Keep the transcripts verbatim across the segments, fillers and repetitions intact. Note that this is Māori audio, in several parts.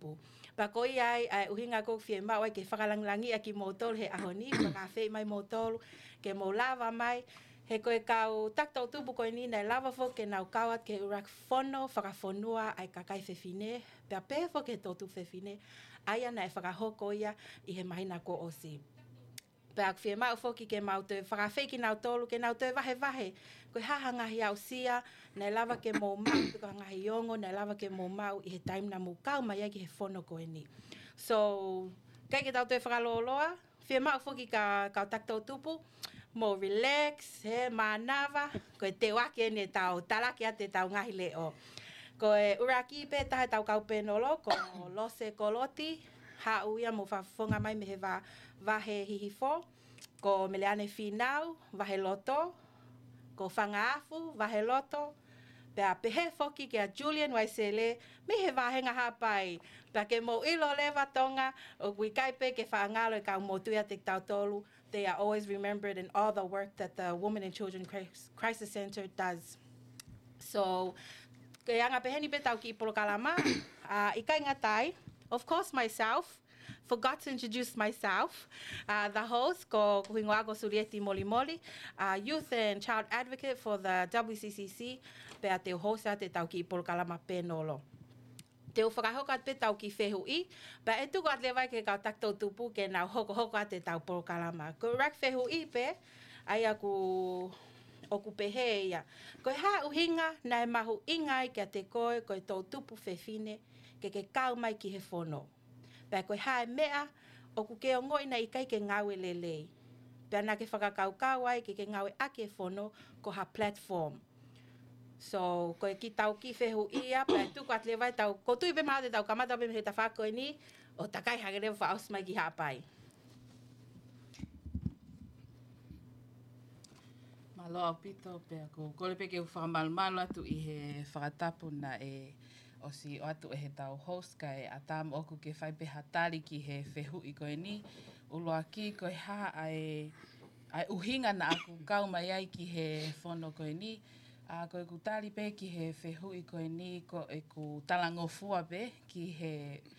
tupu. Pa ko ai ai uhinga ko fie ma wai ke whakalanglangi a ki motol he ahoni, pa ngā whei mai motol, ke mo lava mai, he koe kau taktau tupu koe ni nei lava fo ke nau kawat ke urak fono, whakafonua ai kakai whewhine, pia pē fo ke tōtu whewhine, aia nei whakahoko ia i he mahina ko osi. Pea whia mau foki ke mau te whakawhi ki nau tolu, ke nau te wahe wahe. Koe haha ngahi au sia, nei lava ke mō mau, te koe ngahi ongo, nei lava ke mō mau, i he taim na mū kau mai ki he whono koe ni. So, kei ke tau te whakaloloa, whia mau foki ka, ka taktau tupu, mō relax, he mānawa, koe te wake ne tau, talaki a te tau ngahi leo. Koe uraki pe tahe tau kau penolo, ko lose koloti, ha uia mo whafonga mai me he wa, wahe hihifo, ko meleane whinau, wahe loto, ko whangaafu, wahe loto, pea pehe foki ke a Julian Waisele, me he wahenga hapai, pea ke mo ilo lewa tonga, o kui kaipe ke whaangalo e kau motuia te tau tolu, they are always remembered in all the work that the Women and Children Crisis Center does. So, ke anga peheni pe tau ki Polokalama, uh, i kai ngatai, of course, myself, forgot to introduce myself, uh, the host, ko Kuhingoago Surieti Moli Moli, uh, youth and child advocate for the W C C C, pea te host a te tau ki Polokalama Penolo. Te whakahoka te tau ki whehu i, pa e tuku at lewai ke kau taktou tupu ke nau hoko hoko a te tau Polokalama. Ko rak whehu i pe, ai aku oku pehe ia. Koe ha uhinga, nai mahu ingai kia te koe, koe tau tupu whewhine, ke ke kau mai ki he whono. Pea koe hae mea, o ku ke o ngoi na ikai ke ngawe lelei. Pea na ke whakakau kau ai ke ke ngawe ake whono ko ha platform. So, koe ki tau ki whehu ia, pea tuku at lewai tau, ko tui pe maha te tau kamata pe me he ta whakoe ni, o takai hake rewa wha ausmai ki hapai. Maloa pito pea ko kole pe ke whakamalumalo atu i he whakatapu na e o si o atu e he tau host kai a tam oku ke whai pe hatari ki he whehu i koe ni. Uloa ki koe ha ai, ai uhinga na aku kau mai ai ki he whono koe ni. A koe ku tali pe ki he whehu i koe ni ko e ku talangofua pe ki he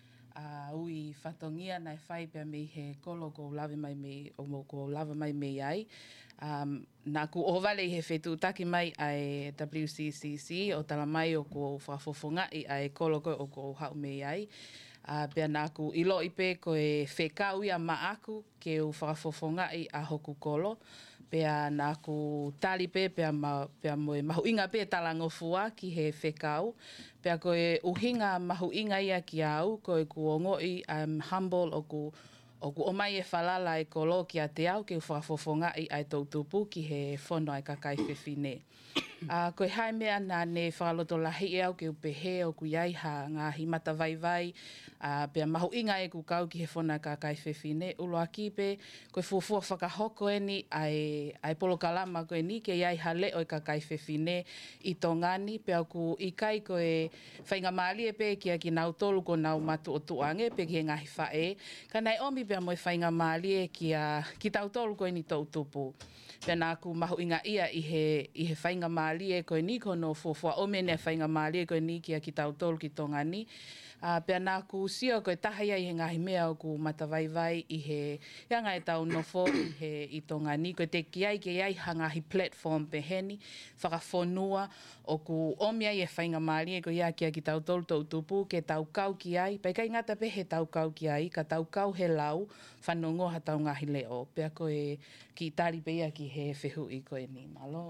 a uh, ui whatongia nai whai pia me he kolo ko lawe mai me, o mo ko lawe mai me ai. Um, nā ku ovale he whetu taki mai ai W C C C o tala mai o ko whafofonga i ai kolo ko o ko hau me ai. Uh, pia nā ku ilo ipe ko e whekau ia ma aku ke u whafofonga i a hoku kolo. Pea nā ku tali pe pea, ma, pea moe mahu inga pe talangofua ki he whekau. Pea koe uhinga mahu inga ia ki au, koe ku ongoi I'm humble o ku o ku omai e whalala e kolo ki a te au ke whafofonga i ai tau tupu ki he whono ai kakai whewhine. Uh, koe hai mea nā ne whakaloto lahi e au ke upehe o ku iai ha ngā himata vai vai. Uh, pea mahu inga e ku kau ki he whona kakai whewhine. Ulo aki pe koe fuafua whakahoko e ni ai, ai Polokalama koe ni ke iai ha leo e kakai whewhine i tō ngani. Pea ku i kai koe whainga maali e pe kia ki nau tolu ko nau matu o tuange pe ki he ngahi whae. Ka nei omi pea moe whainga maali e ki, a, ki tau tolu koe ni tau tupu. Pea nā ku mahu inga ia i he, i he whainga maali e koe ni kono fuafua ome ne whainga maali e koe ni kia ki tau tolu ki tō ngani. Uh, pea nā ku sio koe tahia i he ngahi mea o ku matavaivai i he ianga e tau nofo i he i tō ngani. Koe te ki ai ke ai ha ngahi platform pe heni, whakawhonua o ku omia i e whainga maali e koe ia kia ki tau tolu tau tupu ke tau kau ki ai. Pai kai ngata pe he tau kau ki ai, ka tau kau he lau, whanongo ha tau ngahi leo. Pea koe ki tari pe ia ki he whehu i koe ni malo.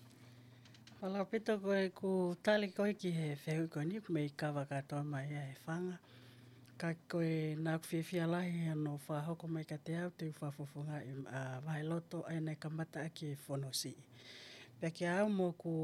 Wala pito koe ku tali koe ki he whehu koe ni, me i kawa katoa mai e he whanga. Ka koe nā kuwhiwhia lahi ano whahoko mai ka te au te whafofonga i uh, Wailoto ai nei kamata aki e whonosi. Pea ki au mo ku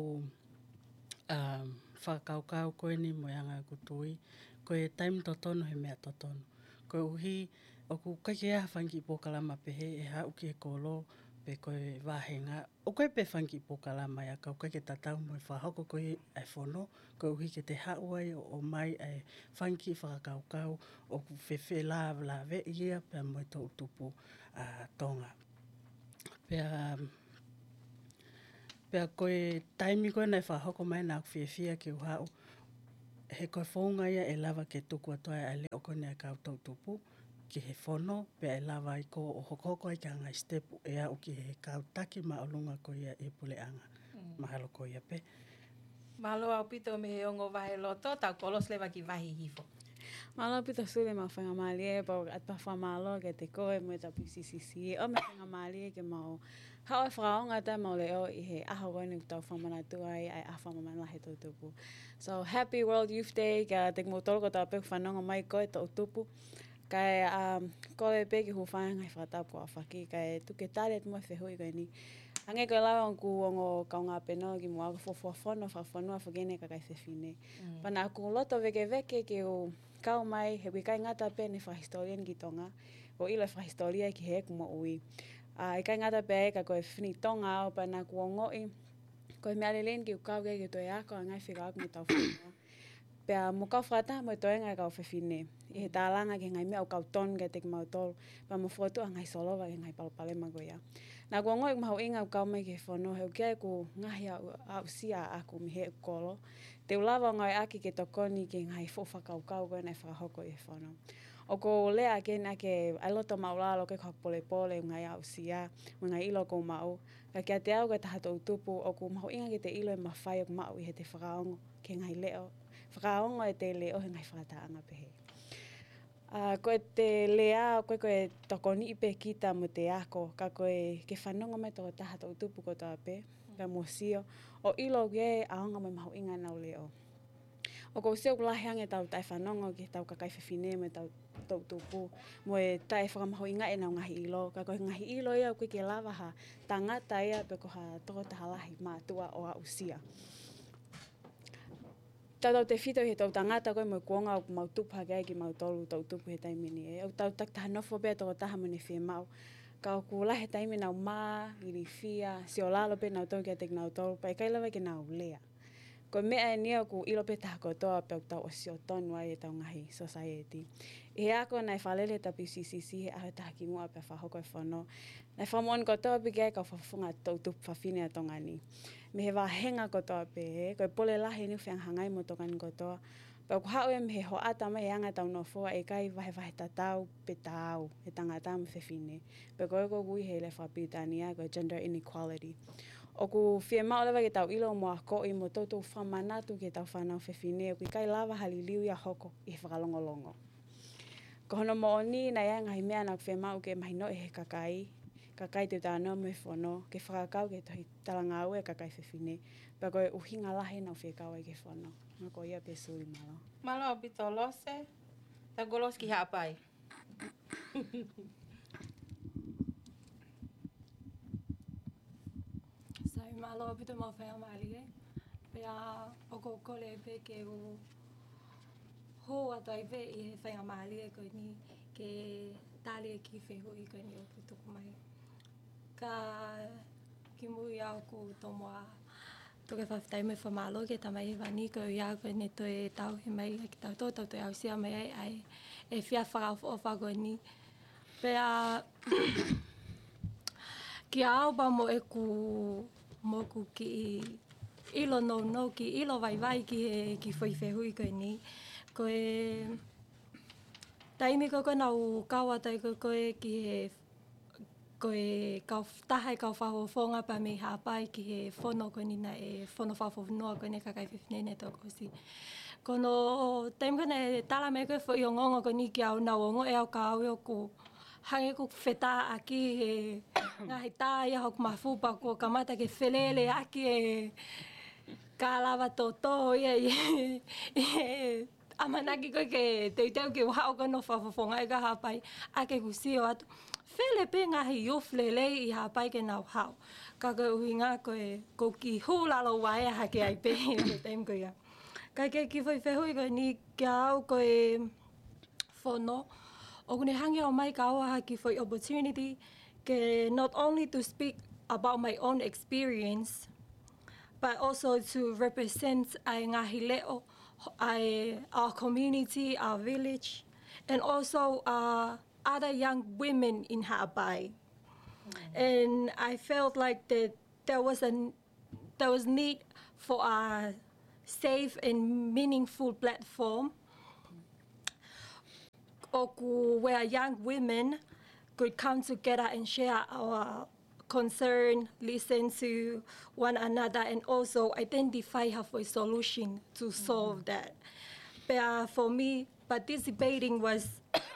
um, whakaukau koe ni mo yanga ku tui, koe taim totono he mea totono. Koe uhi, o ku kaike aha whangi i Polokalama pehe e hau ki e kolo, pe koe wahenga. O koe pe whangi i Polokalama ia kau kaike tatau mo e whahoko koe ai whono, koe uhi ke te hau ai o, o mai ai whangi whakakaukau o ku whewhe la la ve ia pe mo e tō tupu uh, tonga. Pea, pea koe taimi koe nei whahoko mai nā ku whiawhia ke uhau, he koe whaunga ia e lava ke tuku atoa e le o kone a kau tau tupu, ki he whono, pe e lava i ko o hokoko i ka ngai stepu e au ki he kau taki ma olunga ko ia e pule anga. Mm. Mahalo ko ia pe. Malo au pito me he ongo vahe loto, tau kolos lewa ki vahi hifo. Malo pito sule ma whanga malie, pa at pa whamalo ke te koe mo ta P C C C. O me whanga malie ke mau hao e whakaonga ta mau leo i he aho koinu tau whamana tuai ai a whamamana he tautupu. So happy World Youth Day, ka te mo tolo ko ta pe whanonga mai koe tautupu. Kai um, koe pe ki hu whaenga i whatapu a whaki, kai tuke tare at mua whehui koe ni. Ange koe lau ang ku ongo kaunga peno ki mua ako fofua whono, whawhanua whagene ka kai whewhine. Mm. Pana aku loto veke veke ki o kau mai, he wikai ngata pe ne whahistorian ki tonga, o ila whahistoria ki he kuma ui. Uh, I kai ngata pe ka koe whini tonga au pana ku ongo i, koe mea len ki ukau ke ki toi ako, ngai whika aku me tau whanua. Pea mo kau whata mo toi ngai kau whewhine. I he tālanga ke ngai mea o kau ton ke te ki mau tolu, pa mo whuatu a ngai solova ke ngai palpale mago ia. Nā kua ngoi mahu inga ukau mai ke whono, heu kia ku ngahi au, au sia aku mi he ukolo. Te ulawa ngai aki ke tokoni ke ngai whawhakau kau koe nei whakahoko i whono. O ko lea ke na ke ailoto maulalo ke kau pole pole ngai au sia, ngai ilo ko mau. Ka kia te au ke tahato utupu, o ku mahu inga ke te ilo e mawhai o mau i he te whakaongo ke ngai leo. Whakaongo e te leo he ngai whakataanga pehe. Uh, koe te lea, koe koe tokoni ipe kita mo te ako, ka koe ke whanonga mai toko taha tau tupu ko toa pe, ka mosio, o ilo ke aonga mai mahu inga nau leo. O ko seo kulahi ange tau tai whanonga ki tau kakai whiwhine me tau tau tupu, mo e tai whakamahu inga e nau ngahi ilo, ka koe ngahi ilo ia koe ke lava ha, tangata ia pe ko ha toko taha lahi mātua o a usia. Tau tau te whito he tau tangata koe mo kuonga o mau tupu hake ki mau tolu tau tupu he taimini e. O tau tak taha nofo bea toko taha mone whi mau. Ka o kula he taimini nau maa, iri whia, si o lalo pe nau tau kia tek nau tolu, pa e kailawa ke nau lea. Ko mea e nia ku ilo pe taha kotoa pe o tau o si o tonu ai e tau ngahi society. I he ako nai whalele ta P C C C he aho taha ki mua pe whahoko e whano. Nai whamoan kotoa pe kia ka whawhunga tau tupu whawhine a tongani. Me he wahenga kotoa pe he, koe pole lahi ni whiang hangai mo tokani kotoa. Pau ku hau e me he hoata mai he anga tau no fua e kai wahe wahe tatau pe tau, he tangata me whewhine. Pe koe ko kui he le whapitania, koe gender inequality. O ku whie mao lewa ke tau ilo mo a ko i mo tautou whamanatu ke tau whanau whewhine, ku i kai lava hali liu ia hoko i he whakalongolongo. Ko hono mo o ni na ia ngahi mea na ku whie mao ke mahi no e he kakai, kakai te tānoa me whono, ke whakakau ke tohi talanga au e kakai whewhine, pa koe uhinga lahi na whie kau e ke whono. Nga ko ia pe suri malo. Malo pito lose, ta golos ki hapai. So malo pito mo whea malie, pea o ko kole pe ke u ho ato ai pe i he whea malie koe ni ke tali e ki whehu i koe ni o putuku mai. Ka ki mui au ku tomoa toke whawhitai me whamalo ke tamai he wani ko iau koe ne toe tau he mai ki tau tō tau toi au sia mai ai ai e whia whakau o whakoe ni. Pea ki au pa mo e ku moku ki ilo no no ki ilo vai vai ki he ki whai whehui koe ni. Koe taimi ko koe nau kaua tai ko koe ki he koe kau tahai kau whaho whonga pa me hapai ki he whono koe nina e whono whawho noa koe ne kakai whiwhinene toko si. Kono taim koe ne tala me koe who i o ngongo koe ni ki au nau ongo e au ka au e o ku hange ku whetā aki he ngahi tā ia hoku mawhupa ko kamata ke whelele aki e ka lawa tō tō ia i e amanaki koe ke teu teu ke whao koe no whawho whonga e ka hapai ake ku sio atu. Whele pe ngahi iofle lei i hapai ke nau hau. Ka koe uhi ngā koe ko ki hūlalo wae a hake ai pe e taim koe ia. Ka ke ki whai whehui koe ni kia au koe whono. O kune hangi au mai ka aua haki whai opportunity ke not only to speak about my own experience but also to represent ai ngahi leo, ai our community, our village and also uh, other young women in Ha'apai. Mm. And I felt like that there was a there was need for a safe and meaningful platform oku where young women could come together and share our concern, listen to one another, and also identify halfway solution to solve that. But uh, for me, participating was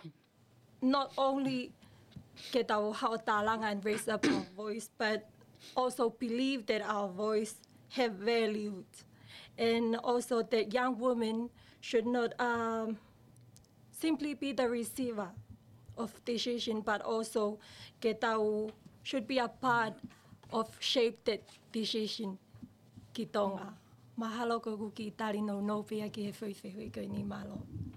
not only get our haotalanga and raise up our voice, but also believe that our voice have value, and also that young women should not um, simply be the receiver of decision, but also get our, should be a part of shape that decision ki tonga. Mahalo ko ku ki tali no no pia ki he whui whui ko ni malo.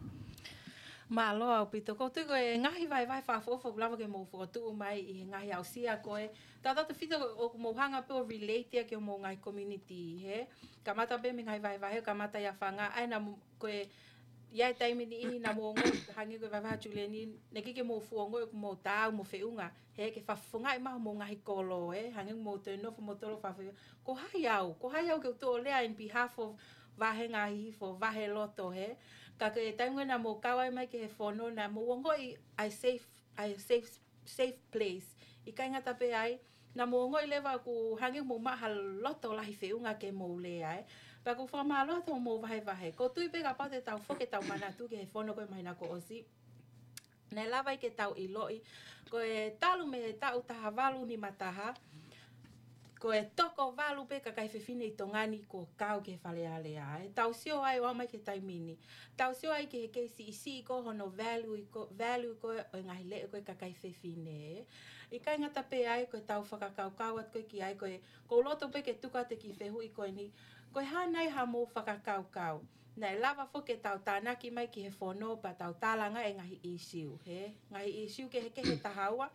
Malo au pito ko tu ko e ngahi vai vai fa fo fo lava ke mo fo tu mai i ngahi au sia ko e ta ta fito o mo hanga pe relate ke mo ngai community he kamata be me ngai vai vai kamata ya fanga ai na ko e ia tai me ni na mo ngo hangi ko vai vai Juliani ne ke ke mo fo ngo ko mo ta mo fe unga he ke fa funga i ma mo ngahi kolo e hangi mo te no fo mo tolo fa ko hai au ko hai au ke to le in behalf of va he ngahi fo va he loto he ka ke tango na mo kawai mai ke he fono na mo ngo i I safe I safe safe place i kai ngata pe ai na mo ngo i leva ku hangi mo ma hal loto la hi fe unga ke mo le ai pa ku fa ma loto mo vai vai ko tu pe ka pa te tau fo ke tau mana tu ke he fono ko mai na ko osi na lava ke tau i loi ko e talu me tau taha valu ni mataha ko e toko valu pe ka kai fefine i tongani ko kau ke fale ale ai tau sio ai o mai ke tai mini tau sio ai ke ke si si ko hono value ko value ko o ngai le ko ka kai fefine i kai ngata pe ai ko tau whaka kau kau at ko ki ai ko ko loto pe ke tuka te ki fehu i ko ni ko ha nai ha mo whaka kau kau nei lava fo ke tau tanaki mai ki he fono pa tau talanga e ngahi issue he ngahi issue ke he ke he tahaua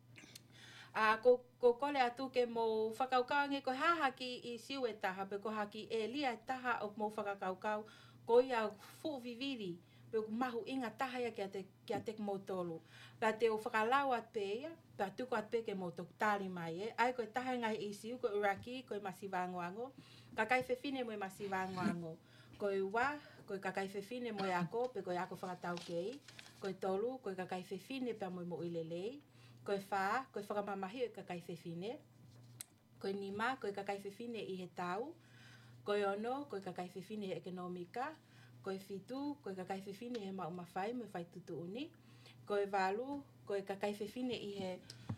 a ko ko kole atu ke mo whakaukaange ko haha ki i siu e taha pe ko haki e lia taha o mo whakaukau ko ia fu viviri pe ko mahu inga taha ia kia te, kia te mo tolu pa te o whakalau at pe ia pa tuku at pe ke mo tok tali mai e ai ko taha ngai i siu ko uraki ko i masivangoango kakai fefine mo i masivangoango ko i wa ko i kakai fefine mo i ako pe ko i ako whakatau kei ko i tolu ko i kakai fefine pe mo i mo ilelei koe wha, koe whakamamahi o i kakai whewhine. Koe nima, koe kakai whewhine i he tau. Koe ono, koe kakai whewhine he ekonomika. Koe whitu, koe kakai whewhine he maumawhai, me whai tutu uni. Koe walu, koe kakai whewhine i he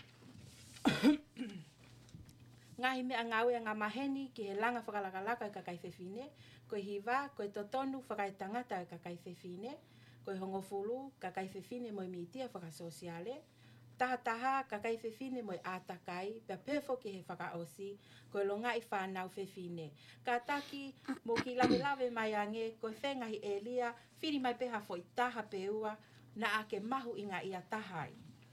ngahi mea ngawe a ngā maheni ki he langa whakalakalaka i kakai whewhine. Koe hiwa, koe totonu whakai tangata i kakai whewhine. Koe hongofulu, kakai whewhine mo i mitia whakasosiale. Taha taha kakai whewhine mo i ātakai, pia pēwho ki he whakaosi, koe longa i whānau whewhine. Ka taki mo ki lawe lawe mai ange, koe whengahi e lia, whiri mai peha fo i taha peua, na ake mahu inga ia tahai.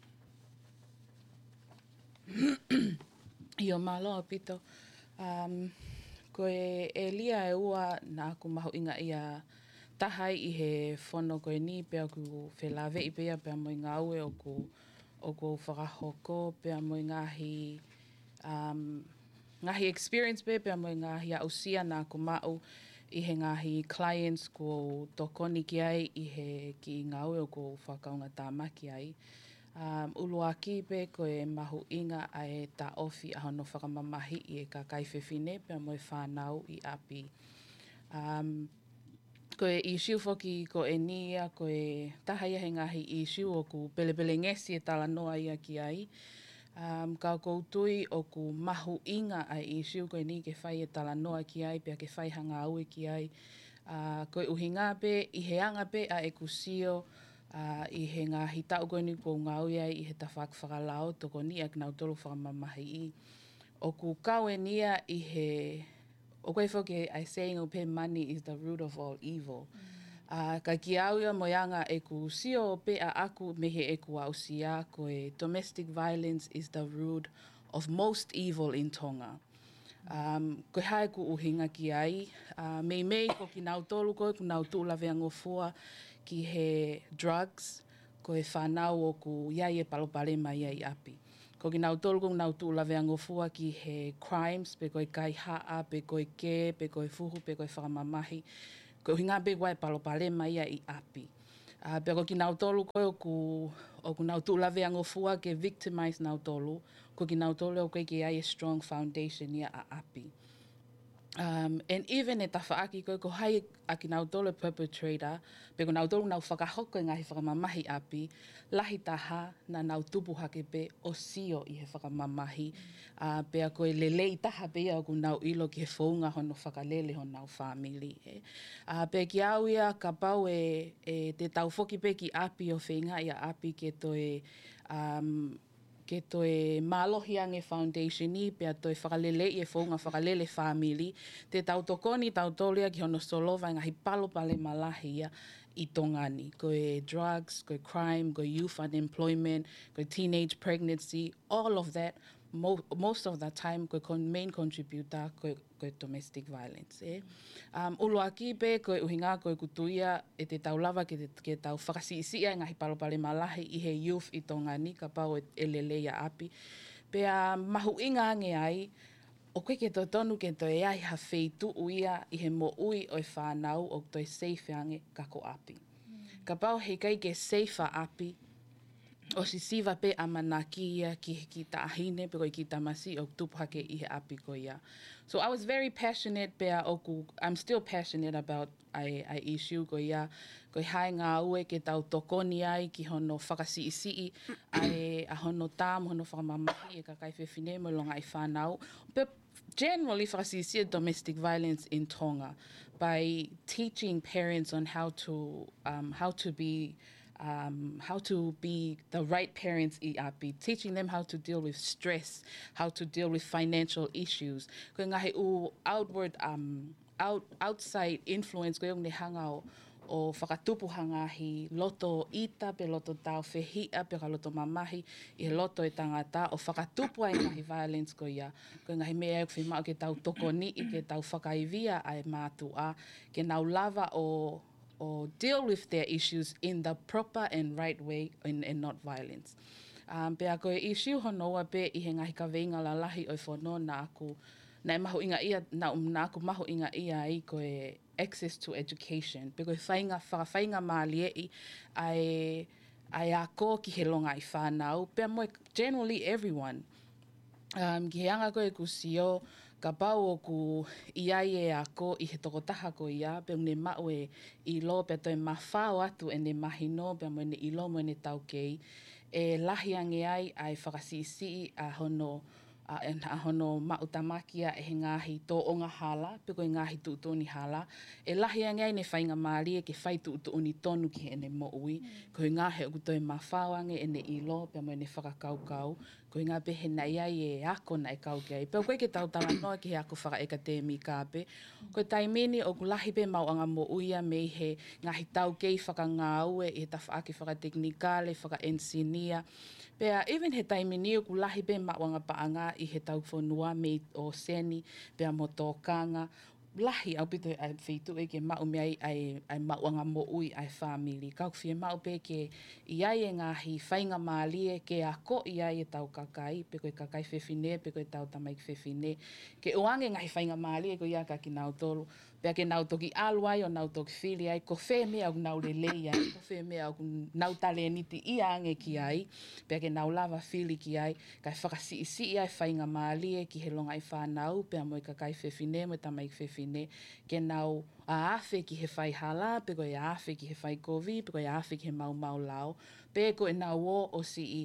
Io malo pito. Um, koe e lia e ua na aku mahu inga ia tahai i he whono koe ni, pia ku whelawe i pia, pia mo i ngā ue o ku o ko whakahoko, pia mo i ngahi, um, ngahi experience pe, pia mo i ngahi ausia nā ko mau i he ngahi clients ko tokoni ki ai i he ki i ngau o ko whakaunga tāmaki ai. Um, uluaki pe ko e mahu inga ai tā ofi a hono whakamamahi i e kakai whewhine, pia mo i whānau i api. Um, Ko e issue whoki ko e nia, ko e tahaya he ngahi issue o ku pelepele ngesi e tala noa ia ki ai. Um, ka koutui o ku mahu inga ai issue ko e ni ke whai e tala noa ki ai, pia ke whai hanga aue ki ai. Uh, ko e uhinga pe, i he anga pe a e kusio, uh, i he ngahi tau koe ni ko ngau iai, i he tawhak whakalao, toko ni ak nau tolu whakamamahi i. O ku kau e nia i he... O koe whoke, I saying o pe money is the root of all evil. Mm. Uh, ka ki auia mo ianga e ku sio o pe a aku mehe e ku au sia, koe domestic violence is the root of most evil in Tonga. Um, koe hae ku uhinga ki ai, uh, mei mei ko ki nau tolu koe, ku nau tūlawe angofua ki he drugs, koe whanau o ku iai e palopale mai ai api. Ko ki nau tolu kong nau tū lawe angofua ki he crimes, pe koe kai haa, pe koe ke, pe koe fuhu, pe koe whakamamahi. Ko hinga be koe palopale mai ia i api. Uh, pe ko ki nau tolu koe o ku, o ku nau tū lawe angofua ke victimize nau tolu, ko ki nau tolu o koe ki ai a strong foundation ia a api. Um, and even e tawhaaki koe ko hai a ki nau tolu perpetrator, pe ko nau tolu nau whakahoko i ngahi whakamamahi api, lahi taha na nau tupu hake pe o sio i he whakamamahi, uh, pe a koe lele i taha pe ia o ku nau ilo ki he whaunga hono whakalele hono nau whamili. Eh. Uh, pe ki au ia ka pau e, e te tau whoki pe ki api o whenga ia api ke toe um, ke toe malohi ange foundation i, pea toe whakalele i e whaunga whakalele family, te tau tokoni tau tolia ki hono solova i ngahi palo pale malahi ia i tongani. Koe drugs, koe crime, koe youth unemployment, koe teenage pregnancy, all of that, mo most of the time, koe con main contributor, koe, koe domestic violence. Eh? Um, ulu aki pe, koe uhinga, koe kutuia, e te tau lava ke, te, ke tau whakasiisia ngahi palopale malahi i he youth i tongani, ka pau e, e lele ia api. Pea mahu inga ange ai, o koe ke to tonu ke to e ai ha wheitu uia i he mo ui o e whanau o toi safe ange kako api. Mm. Ka pau hei kai ke safe api, o si siva pe amanaki ia ki, ki ta ahine pe koe ki tamasi o tupuhake i he api ko ia. So I was very passionate pea oku, I'm still passionate about ai, ai issue ko ia, ko hai ngā ue ke tau tokoni ai ki hono whakasi isi ai a hono tam, hono whakamamahi e ka kai whewhine mo longa i whanau. But generally whakasi isi domestic violence in Tonga by teaching parents on how to, um, how to be Um, how to be the right parents i api, teaching them how to deal with stress, how to deal with financial issues. Ko ngahi u outward, um, out, outside influence ko yung nihanga o, o whakatupuhanga hi loto ita pe loto tau whehia pe ka loto mamahi i he loto e tangata o whakatupua i ngahi violence ko ia. Ko ngahi mea e kwhimao ke tau tokoni i ke tau whakaivia ai mātua ke nau lava o or deal with their issues in the proper and right way and, and not violence. Um, pe a koe issue honoa pe i he ngahi ka veinga la lahi o i whono na aku, na mahu inga ia, na, na aku mahu inga ia i koe access to education. Pe koe whainga, whakawhainga maalie i ai, ai a ko ki he longa i whanau, pe moe generally everyone. Um, ki he anga koe kusio, ka pau o ku iai e ako i he tokotaha ko ia, pe ne mau e ilo, pe toi mawhao atu e ne mahino, pe mo ne ilo mo ne tau kei, e lahi ange ai ai whakasisi a hono, a, a hono mautamakia e he ngahi tō onga hala, pe koe ngahi tuutuni hala, e lahi ange ai ne whainga maari e ke whai tuutuni tonu ki he ne mo ui, mm. Koe ngahe o ku toi mawhao ange e ne ilo, pe mo ne whakakaukau, ko ngā pehe nei ai e ako na e kau kei. Pau koe ke tau tanga noa ki he ako whaka eka te mi kāpe. Ko taimini o ku lahi pe mau anga mo uia me he ngahi tau kei whaka ngā ue, i he ta whaake whaka teknikale, whaka ensinia. Pea even he taimini o ku lahi pe mau anga paanga i he tau whanua me o seni, pea mo tōkanga. Lahi au pito ai wheitu e ke mau me ai, ai, ai mau anga mo ui ai whamili. Kau whia mau pe ke iai e ngahi whainga maalie ke a ko iai e tau kakai, pe koe kakai whewhine, pe koe tau tamaik whewhine. Ke oange ngahi whainga maalie ko ia ka ki nau tolu. Pea ke nau toki aluai o nau toki whili ai, ko whē mea au nau lelei ai, ko whē mea au nau tale niti i ange ki ai, pea ke nau lava whili ki ai, kai whakasi isi ai whainga maalie ki he longa i whanau, pea moe kakai whewhine, moe tamaik whewhine, ke nau a awhi ki he whai hala, pe koe a awhi ki he whai kovi, pe koe a awhi ki he mau mau lao, pe koe nau o o si i,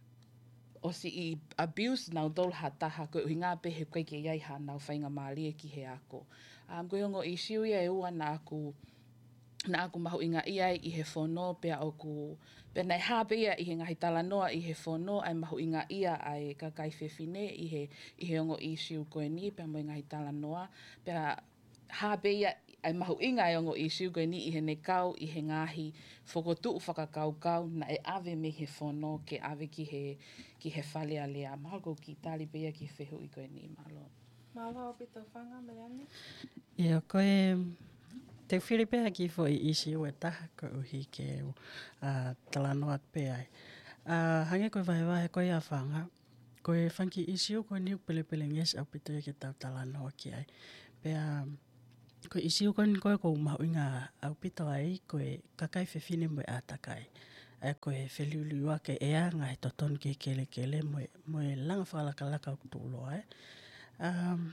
o si i abuse nau dol hataha, koe uhi ngā pe he koe ke iai ha nau whainga maalie ki he ako. Um, koe ongo i siu ia e ua na aku, na aku mahu inga iai i he whono, pea o ku, pea nei hāpe ia i he ngahi talanoa i he whono, ai mahu inga ia ai kakai whewhine i he, i he ongo i siu koe ni, pea mo i ngahi talanoa, pea hāpe ia ai mahu inga e ongo i siu koe ni i he nekau, i he ngahi whokotu whakakaukau, na e ave me he whono ke ave ki he, ki he whale a lea. Maha ko ki tāli pe ia ki whehu i koe ni, malo. Mawa o pito whanga, Mariani? Ia, koe te whiripea ki fo i isi ue taha ko uhi ke uh, talanoa pe ai. Uh, hange koe vai vai koe a whanga, ko e whanki isiu ko niu pele pele nges au pito e ke tau tala noa ki ai. Pea ko isiu ko ni koe ko umau inga au pito ai ko e kakai whewhine mo e atakai. Ai ko e wheliuliua ke ea ngai toton ke kele kele mo e, mo e langa whalakalaka o tūlo ai. Um,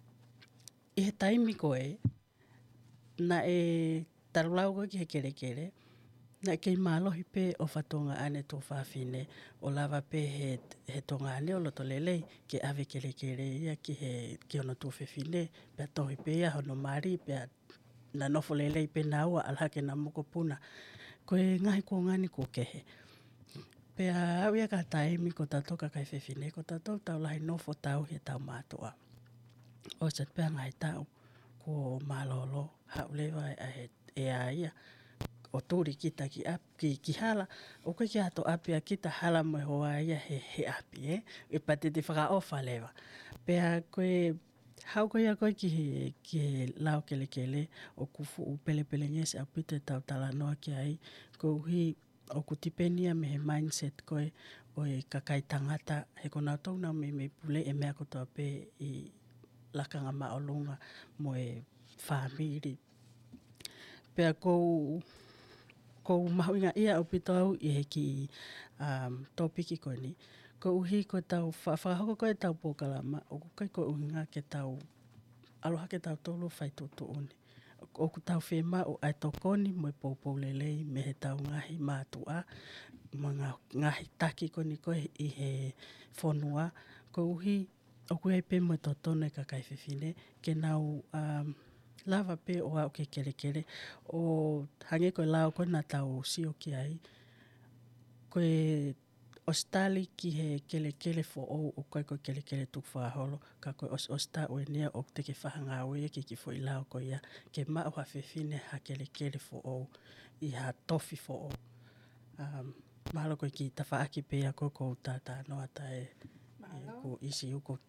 I he taimi koe, na e tarulau koe ki he kere kere, na e kei mālohi pe o whatonga ane tō whawhine, o lava pe he, he tonga ane o loto lelei, ke ave kere kere ia ki he ki ono tō whawhine, pe tohi pe ia hono mari, pe na nofo lelei pe na ua alhake na moko puna, koe ngahi ko ngani ko kehe. Pe au ia ka taimi ko tato ka kai whawhine, ko tato tau lahi nofo tau he tau mātua. O sat pe ngai tau, ko malolo haulewa e he e a ia o tūri kita ki ap ki, ki hala o koe ki ato api a kita hala mo hoa ia he, he api e e pate te whaka ofa lewa pea koe hau koe a koe ki he, ki he lao kele kele o kufu u pele pele ngese a pito e tau tala noa ki ai ko uhi o kutipenia me he mindset koe o e kakai tangata he kona tau na me me pule e mea kotoa pe i lakanga maolunga mo e whamiri. Pea kou, kou mahuinga ia o pito au i he ki um, topiki koe ni. Ko uhi ko tau, whakahoko koe tau pōkalama, o kai ko uhinga ke tau, aloha ke tau tolu whai tutu uni. O ku tau whema o ai tokoni mo e pōpou lelei me he tau ngahi mātua, mo ngahi taki koni koe i he whonua. Ko uhi, o kuei pe mo totone ka kai whiwhine, ke nau um, lava pe o au ke kere kere, o hange koe lao koe na tau sio ki ai, koe ostali ki he kele kele fo o o koe koe kele kele tuk whaholo, ka koe os osta o enia o te ke whahanga o ia ki ki fo i lao koe ia, ke mao ha whiwhine ha kele kele fo o, i ha tofi fo o. Um, mahalo koe ki ta whaaki pe a koe kou tata noa ta e, e ko isi uko.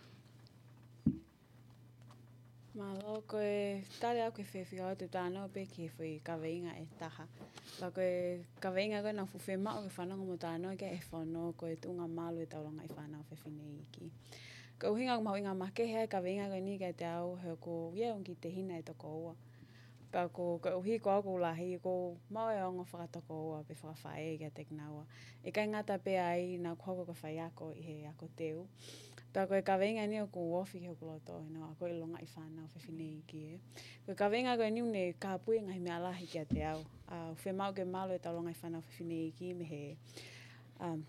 Malo koe tale au ke whewhia o te tānau pe ki whui kaweinga e taha. Pa koe kaweinga koe na fuwhe mao ke whanonga mo tānau ke e whanau koe tunga malu e tauranga i whanau whewhine iki. Ko uhinga ko mahuinga make hea kaweinga koe ni ke te au heo ko ia unki te hina e toko ua. Pa ko koe uhi ko au ko lahi ko mau e ongo whakatoko ua pe whakawhae ke te kinaua. E kai ngata pe ai na kuhoko ka whai ako i he ako teu. Pa koe kaweinga ni o ko wofi heo kuloto e no a koe longa i whanau whewhine iki e. Koe kaweinga koe ni une ka pui ngahi mea lahi kia te au. Uh, whe mau ke malu e tau longa i whanau whewhine iki me he um,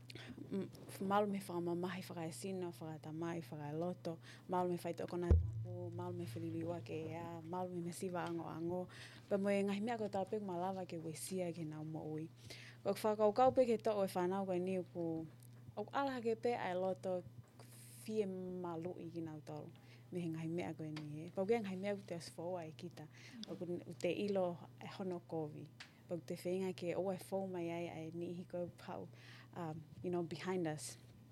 malu me whakamamahi whakaesino, whakatamai, whakaloto, malu me whaitoko na tapu, malu me whililiua ke ea, malu me mesiwa ango ango. Pa mo e ngahi mea koe tau peku malawa ke wesia ke nau mo ui. Koe whakaukau pe ke toko e whanau koe ni uku, o alaha ke pe ai loto fie malu i ki nau tolu. Me he ngahi mea koe ni e. Pau kia ngahi mea te asfoa e kita. O te ilo e hono kovi. Pau te whenga ke o e fau mai ai ai ni hiko pau. Um, you know, behind us.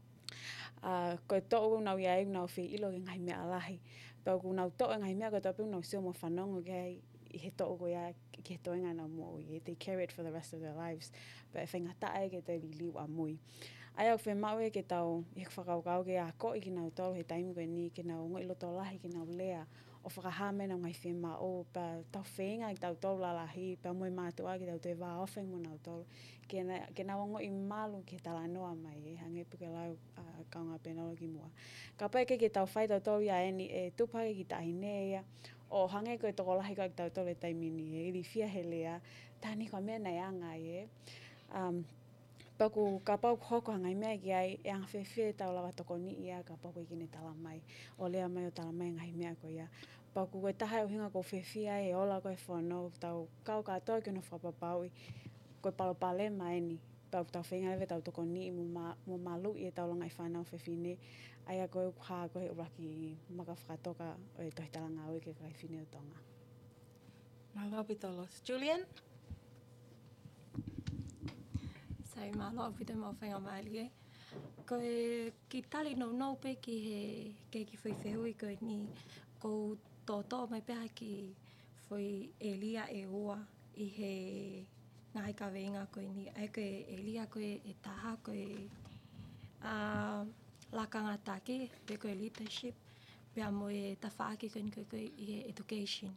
Uh, koe to'u nau iai nau whi ilo ke ngahi mea alahi. Pau ku nau to'u ngahi mea koe to'u nau sio mo whanongo ke ai i he to'u ko ia ki he toenga nau mo i. They carry it for the rest of their lives. Pa e whengata ai ke te li liwa mui. Ai au whemau e ke tau i he whakaukau ke a ko i ki nau tolu he taimi koe ni ke nau ngoi loto lahi ke nau lea o whakahame nau ngai whemau pa tau whenga i tau tolu lalahi pa moe mātua ki tau te wā ofeng mo nau tolu ke, na, ke nau ngoi malu ke tala noa mai e hange puke lau uh, kaunga penolo ki mua. Ka pai ke ke tau whai tau tolu ia eni e tupake ki tahine ia o hange koe toko lahi koe ki tau tolu e taimi ni e ili fia he lea tani koe mea nei angai e. Um, Paku ka pau hoko hangai mea ki ai e anga whewhie tau lawa toko ni ia ka pau koe kine tala mai. O lea mai o tala mai ngahi mea koe ia. Paku koe taha e uhinga ko whewhie ai e ola koe whanau tau kau katoa ki no whapapaui. Koe palopale mai ni. Pau tau whenga lewe tau toko ni mo, ma, mo malu i e tau longa i whanau whewhine. Ai a koe ukha koe uraki maka whakatoka o e tohi talanga au i ke kai whine o tonga. Malo pitolos. Julian? Sai malo au pita mau whainga maali e. Koe ki tali nau nau pe ki he ke ki whai whehui koe ni kou tōtō mai peha ki whai Elia e ua i he ngai ka weinga koe ni. Ai koe Elia koe e taha koe uh, lakanga take, pe koe leadership, pea mo e tawhaaki koe koe koe i education.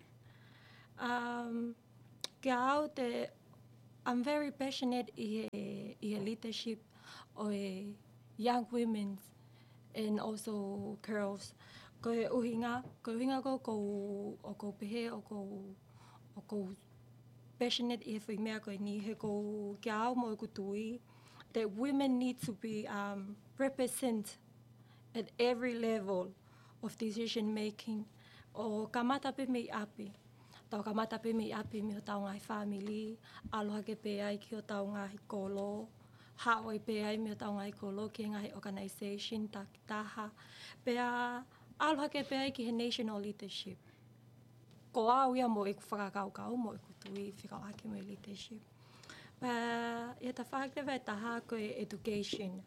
Um, kia au te, I'm very passionate i he, i he leadership o e young women and also girls. Ko e uhinga, ko uhinga ko ko o ko pehe o ko o ko passionate i he whaimea koe ni he ko kia au mo e kutui that women need to be um, represented at every level of decision making. O kamata pe mei api. Tau kamata pe mei api mi o tau ngai family, aloha ke pe ai ki o tau ngai kolo, haoi pe ai mi o tau ngai kolo ki ngai organisation takitaha, pea aloha ke pe ai ki he national leadership. Ko au ia mo e ku whakakaukau mo e ku tui whikau ake mo e leadership. Pea ia ta whaktewa e taha ko e education.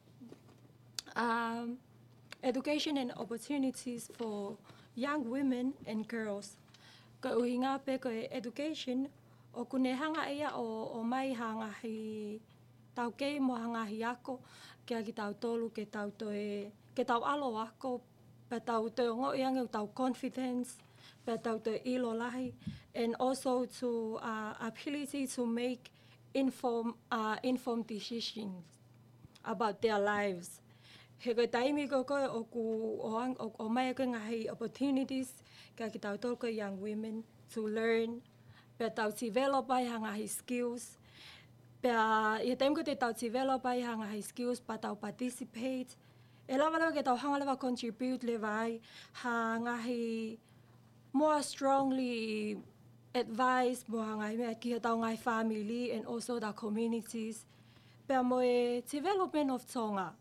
Um, education and opportunities for young women and girls. Ko uhinga pe ko education o kune hanga ia o, o mai hanga hi tau kei mo hanga hi ako kia ki tau tolu ke tau toe ke tau alo ako pe tau te ngo iange tau confidence pe tau te ilo lahi and also to uh, ability to make inform uh, informed decisions about their lives. He koe taimi ko koe o ku o, o, o mai koe ngahi opportunities ka ki tau tolu koe young women to learn, pe tau develop ai hanga hi skills, pe i taimi ko te tau develop ai hanga hi skills pa tau participate, e lawa lawa ke tau hanga lawa contribute lewa ai hanga hi more strongly advise mo hanga hi mea ki he tau ngai family and also the communities, pe mo e development of tonga.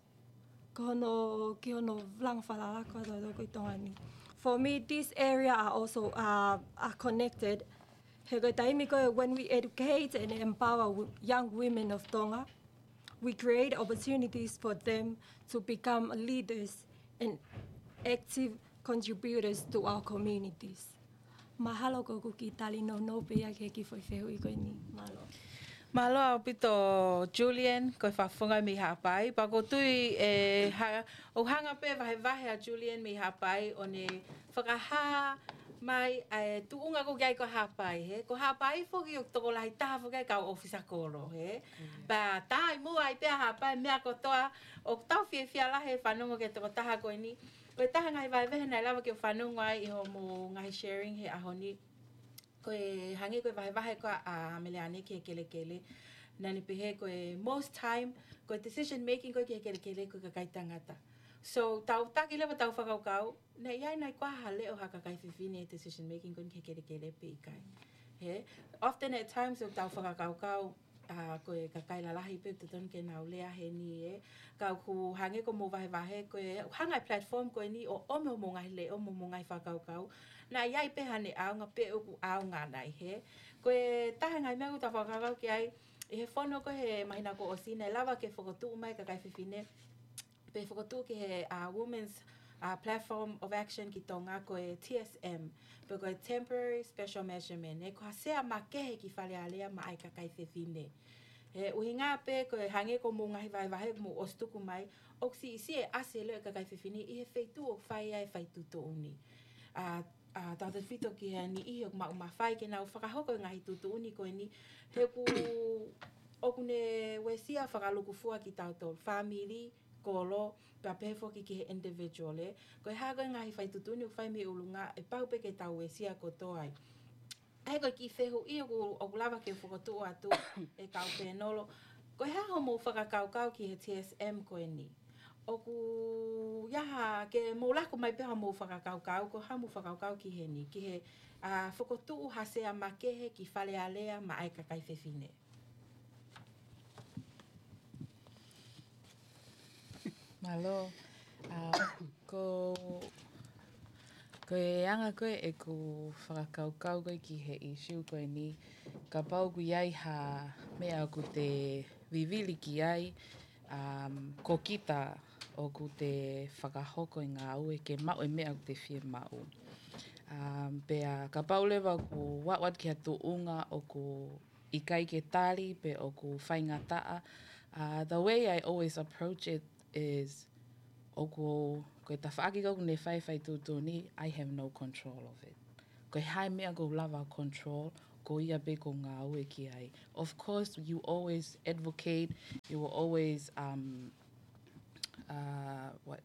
Kono ki ono vlang whalala ko do ko tonga ni. For me, this area are also uh, are connected. He koe taimi koe when we educate and empower young women of Tonga, we create opportunities for them to become leaders and active contributors to our communities. Mahalo ko ku ki tali no no pe ia ke ki foi feu i koe ni. Mahalo. Malo au pito Julian, koe whawhunga mi hapai. Pa ko tui e, ha, o hanga pe vahe vahe a Julian mi hapai o ne whakaha mai e, tuunga ko gai ko hapai. He. Ko hapai whoki o toko lahi taha whokai kau ofisa koro. He. Mm. Pa tai mua i pia hapai mea ko toa o tau fia fia lahe whanungo ke toko taha koe ni. Koe taha ngai vai vehe nai lawa ke whanungo ai i ho mo ngai sharing he aho ni. Koe hangi koe vahe vahe koe a meleane ki he kele kele. Nani pehe koe most time, koe decision making koe ki he kele kele koe kakai tangata. So tau taki lewa tau whakaukau, na iai nai kua hale o haka kai whiwhine decision making koe ki he kele kele pe i kai. He? Often at times o tau whakaukau, uh, koe kakai lalahi pe te ton ke nau lea he ni e. Kau ku hangi ko mo vahe vahe koe, hangai platform koe ni o ome o mo ngai le, o mo mo ngai whakaukau. Na iai pe hane au nga pe uku au ngā nai he. Koe tahe ngai mea ku ta whakakau ki ai, i he whono ko he mahina ko o sine, lawa ke whakatu mai ka kai whiwhine. Pe whakatu ki he uh, Women's uh, Platform of Action ki tonga ko e T S M. Pe ko e Temporary Special Measurement. E ko hasea ma kehe ki whale alea ma ai ka kai whiwhine. He uhi ngā pe ko e hange ko mo ngahi vai vahe mo ostuku mai, oksi isi e ase leo ka kai whiwhine, i he whaitu o whai ai whaitu to uni. Uh, Uh, tau te whito ki hea ni iho ma uma whai ke nau whakahoko ngahi tutu uni koe ni he ku oku ne wesia whakaluku fua ki tau tol family, kolo, pia pefo ki ki he individual e. Koe hago ngahi whai tutu uni o whai me ulunga e pau pe ke tau wesia ko toai. He koe ki whehu i oku oku lava ke whakatu o atu e kau pēnolo. Koe hea ho mo whakakaukau ki he T S M koe ni. Oku yaha ke mo lako mai peha mo whakakaukau, ko ha mo whakaukau ki he ni, ki he uh, whakotuu hasea makehe ki whale alea ma ai kakai whiwhine. Malo, uh, ko, ko e anga koe e ku whakakaukau koe ki he issue koe ni, ka pau ku iai ha mea ku te vivili ki ai, um, ko kita o ku te whakahoko i ngā ue ke mau e mea ku te whia mau. Um, pea ka pau lewa ku watwat ki hatu unga o ku ikai ke tali pe o ku whainga taa. Uh, the way I always approach it is oku koe ta whaaki kau ne whai whai tūtū ni, I have no control of it. Koe hai mea ko lava control, ko ia be ko ngā ue ki ai. Of course, you always advocate, you will always, um, uh, what,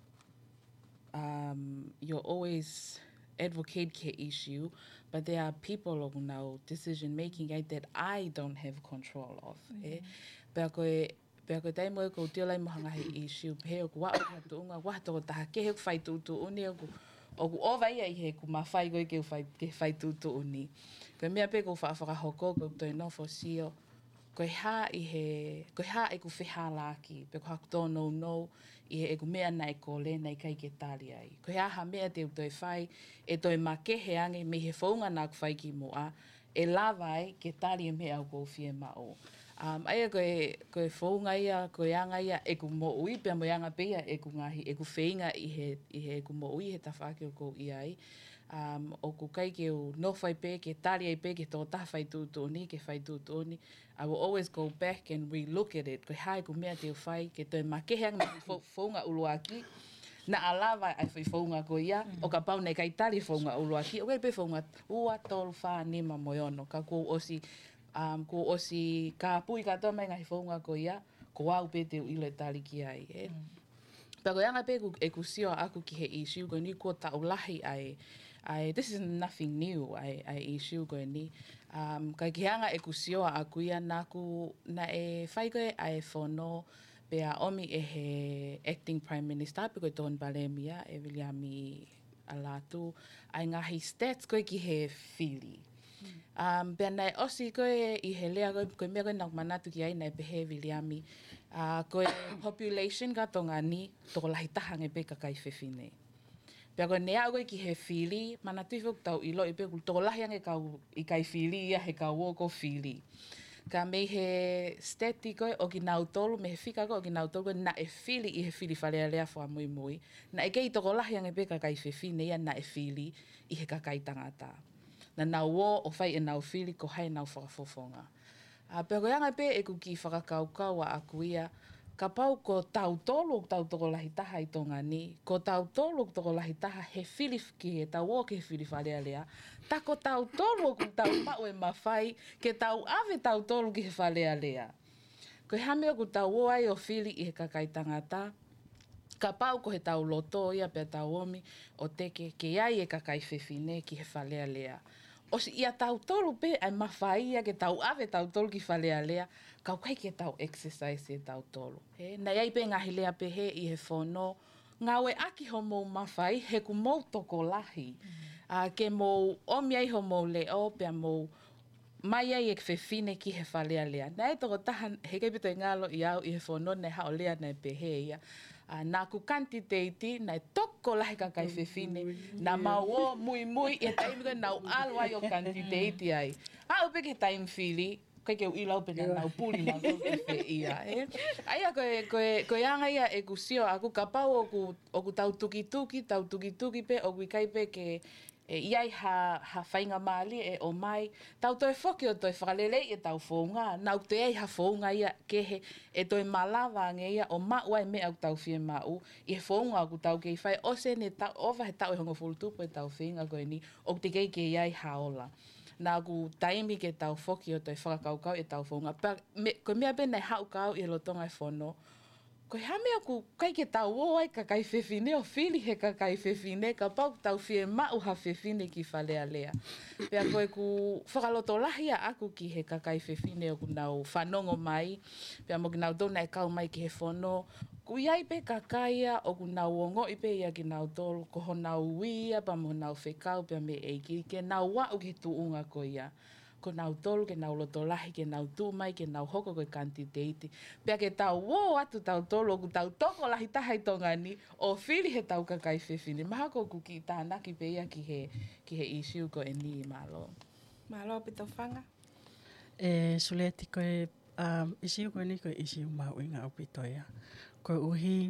um, you'll always advocate ke issue, but there are people o now decision making ai that I don't have control of. Mm-hmm. Eh? Pea koe, pea koe tai moe ko tio lai mohanga he issue, he o ku wa o ka tuunga, wa toko taha ke he ku whai tūtu uni o ku, o ku o vai ai he ku ma whai koe ke whai, ke whai tūtu uni. Koe mea pe ko wha whakahoko, ko toi nofo sio, koe ha i he, koe ha e ku whiha laki, pe ko haku tō no no, i he e ku mea nai ko le nei kai ke tali ai. Koe aha mea te utoi whai, e toi ma ke he ange, me he whaunga nā ku whai ki moa, e lawai ke tali e mea au kou whie mao. Um, aia koe, koe whaunga ia, koe anga ia, e ku mo ui, pia mo anga pia, e ku ngahi, e ku whainga i he, i he e ku mo ui, he tawhake o kou i ai. Um, o ku kai ke o no whai pe, ke tali ai pe, ke tō taha whai tūtoni, ke whai tūtoni, I will always go back and re-look at it. Koe hae ku mea te whai, ke toi ma ke heanga me whaunga uluaki, na alawa ai whai whaunga ko ia, mm. o ka pau nei kai tali whaunga uluaki, o kai pe whaunga ua tolu wha nima moiono, ka ko osi, um, ko osi ka pui katoa mai ngai whaunga ko ia, ko au pe te uile tali ki ai. Eh? Mm. Pako yanga pe ku, e ku sio aku ki he issue, ko ni ko taulahi ai, ai, this is nothing new, ai, ai issue ko ni. Um, kai ki hanga e ku sio aku ia na ku, na e whai koe ai whono, pea omi e he acting prime minister, pe koe Don Balemia, e Williami Alatu, ai ngahi stats koe ki he whiri. Um, pea nei osi koe i he lea koe, koe mea koe nak manatu ki ai nei pe he Williami, uh, koe population ka tonga ni, toko lahi tahange pe kakai whewhine. Pea koe nea koe ki he whiri, manatu i whuk tau ilo i pe toko lahi ange kau i kai whiri ia he kau o ko whiri. Ka me he steti koe o ki nau tolu, me he whika koe o ki nau tolu koe, na e whili i he whili whalea lea wha mui mui. Na e kei toko lahi ange pe kakai whewhine ia na e whili i he kakai tangata. Na nau o o whai e nau whili ko hai nau whakafofonga. Uh, Pea koe anga pe e ku ki whakakaukau a aku ia, ka pau ko tau tolu tau toko lahi taha i tonga ni, ko tau tolu toko lahi taha he whili ki he tau o ke he whili whalea lea, ta ko tau tolu ku tau mau e mawhai, ke tau ave tau tolu ki he whalea lea. Koe hame o ku tau o ai o whili i he kakai tangata, ka pau ko he tau loto ia pe tau omi, o teke ke ai e kakai whewhine ki he whalea lea. O si ia tau tolu pe ai mawhai ia ke tau ave tau tolu ki whalea lea, kau kai ke tau exercise e tau tolu. He? Nei ai pe ngahi lea pe he i he whono, ngā ue aki ho mou mawhai, he ku mou toko lahi. Mm. Uh, ke mou omi ai ho mou leo, pia mou mai ai e whewhine ki he whalea lea. Nei toko tahan, he kei pito i ngalo i au i he whono, nei hao lea nei pe he ia. Uh, nā ku kanti teiti, nei toko lahi ka kai whewhine, nā mau o mui mui, e taimi koe nau alo ai o kanti teiti ai. Hau peke taimi whili, kai ke u ilau pena nau puli nau koe whi ia. Eh? Aia koe, koe, koe anga ia e ku sio, aku ka pau o ku, o ku tau tuki tuki, tau tuki tuki pe, o ku i kai pe ke e iai ha, ha whainga maali e o mai, tau toi whoki o toi whakalelei e tau whounga, nau te ei ha whounga ia ke he, e toi malawa nge ia o mau ai me au tau whie mau, i he whounga aku tau kei whai, o se ne tau, owa he tau e hongo whulutupu e tau whinga koe ni, o te kei ke iai haola. Nā ku taimi ke tau whoki o toi whakakaukau e tau whounga, pa, me, koe mea benei hau kau i he lotonga e whono, koe hame aku kai ke tau o ai ka kai whewhine o whili he ka kai whewhine, ka pau tau whie mau ha whewhine ki whalea lea. Pea koe ku whakaloto lahia aku ki he ka kai whewhine o ku nau whanongo mai, pea mo ki nau dona e kau mai ki he whono, ku iai pe ka kaia o ku nau ongo i pe ia ki nau tolu, ko ho nau wia pa mo nau whekau pea me eiki, ke nau wau ki tuunga ko ia. Ko nau tolu, ke nau loto lahi, ke nau tū mai, ke nau hoko koe kanti teiti. Pea ke tau wō atu tau tolu, o ku tau toko lahi tahai tonga ni, o whili he tau kakai whewhine. Maha ko ku ki tānaki pe ia ki he, ki he issue ko e ni i malo. Malo pito whanga. E suleti koe, um, issue koe ni koe issue mau inga au pito ia. Koe uhi,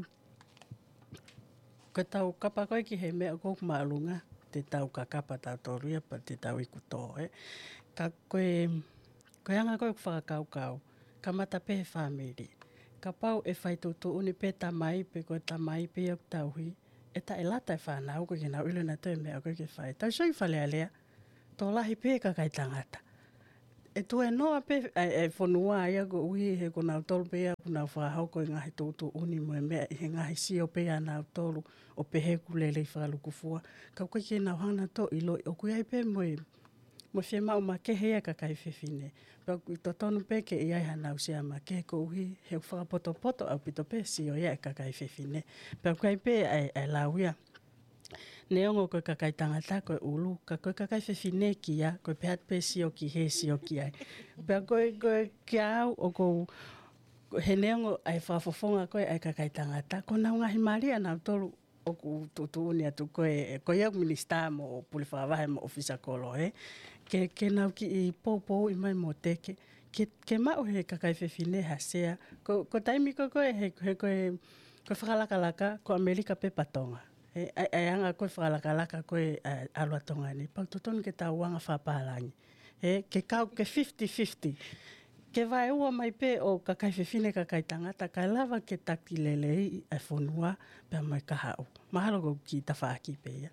koe tau kapa koe ki he mea koku maalunga, te tau ka kapa tau toruia pa te tau iku tō, eh. Ka koe, koe anga koe whakakaukau, ka mata pe whamiri. ka pau e whai tūtu uni pe ta mai pe koe ta mai pe au tauhi. E ta e lata e whanau koe ki nau ilo na tue mea koe ke whai. Tau soi whalea lea, tō lahi pe ka kai tangata. E tu e noa pe e, e whanua ia ko ui he ko nau tolu pe au nau whahau koe ngahi tūtu uni mo e mea i he ngahi sio pe a nau tolu o pe he kulele i whakaluku fua. Ka koe ki nau hana to ilo o kui ai pe mo e mo se mau ma ke hea ka kai whiwhine. Pau i to tonu pe ke i ai hanau sea ma ke ko uhi he whakapoto poto au pito pe si o ia e ka kai whiwhine. Pau kai pe ai, ai lauia. Neongo koe ka kai tangata koe ulu, ka koe ka kai whiwhine ki ia, koe pe hat pe si o ki he si o ki ai. Pau koe koe ki au o kou he neongo ai whafofonga koe ai ka kai tangata. Ko nau ngahi maria nau tolu o ku tutu uni atu koe, koe iau minista mo o puli whakawahe mo ofisa kolo he. Ke, ke nau ki i pou i mai mo teke, ke, ke mau he kakai whiwhine ha sea. Ko, ko taimi ko koe he, he koe, koe whakalakalaka ko Amerika pe patonga. He, ai, ai anga koe whakalakalaka koe uh, alua tonga ni. Pau totonu ke tau wanga whapalangi. He, ke kau ke fifty fifty. Ke vai ua mai pe o kakai whiwhine kakai tangata, kai lava ke taki lelei ai whonua pe mai kahau. Mahalo ko ki tawhaaki pe ia.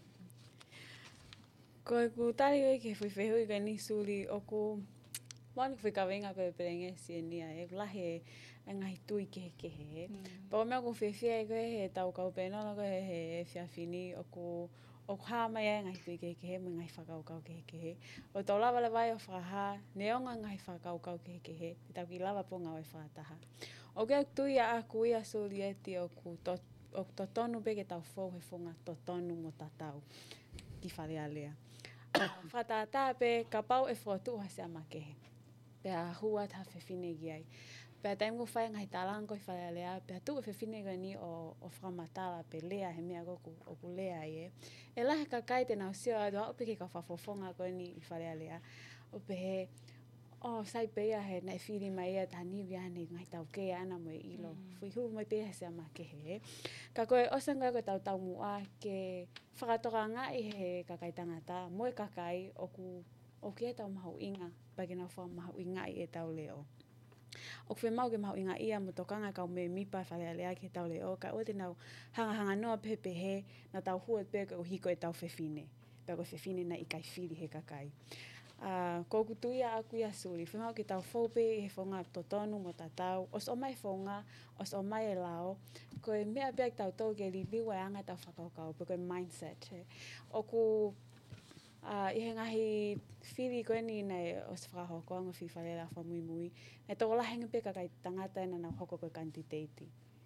Koe ku tari oi ke whiwhehui ka ni suri o ku mani whikawenga pe perenge si nia e lahe e ngahi tui ke ke he. Pao mea ku whiwhia e koe he tau kau penono koe he whiawhini o ku o ku haa mai e ngahi tui ke ke he mo ngahi whakau kau ke ke he. O tau lava le vai o whakaha neonga ngahi whakau kau ke ke he. Tau ki lava po ngau e whakataha. O ke tui a aku ia suri e ti o ku to, o to tonu pe ke tau fau he whonga to tonu mo tatau ki wharea lea. Whatata pe ka pau e whotu ha se amakehe. Pe a hua ta whiwhine ki ai. Pe a taimu whai ngai talang koe whai lea. Pe a tu e whiwhine koe ni o, o whakamatala pe lea he mea koku o ku lea ie. E lahe ka kai te nau sio atu hau peke ka whafofonga koe ni i whai lea. O pe he, o sai pe ia he nai whiri mai ia ta niwi ane ngai tau kea ana mo e ilo. Fui hu mai pe ha se amakehe. Ka koe osanga koe tau tau mua ke whakatoka ngā i he kakai tangata, mo e kakai o ku o ki e tau mahu inga, pa ke nau wha mahu inga i e tau leo. O ku whemau ke mahu inga ia mo tokanga kau me mipa whalea lea ki tau leo, ka o te nau hanga hanga noa pepe he, na tau hua pe ko hiko e tau whiwhine. Pe ko whiwhine na i kai whiri he kakai. Uh, ko kutuia aku ia suri, whemau ke tau whaupe i he whonga totonu mo tatau, os o mai whonga, os o mai e lao, ko e mea pia ki tau tau ke li liwa e anga tau whakaukau, pe ko e mindset. He. O ku, uh, i he ngahi whiri koe ni nei os whakahoko anga whiwhare la whamui mui, e toko la henga pe kakai tangata ena nau hoko koe kantiteiti.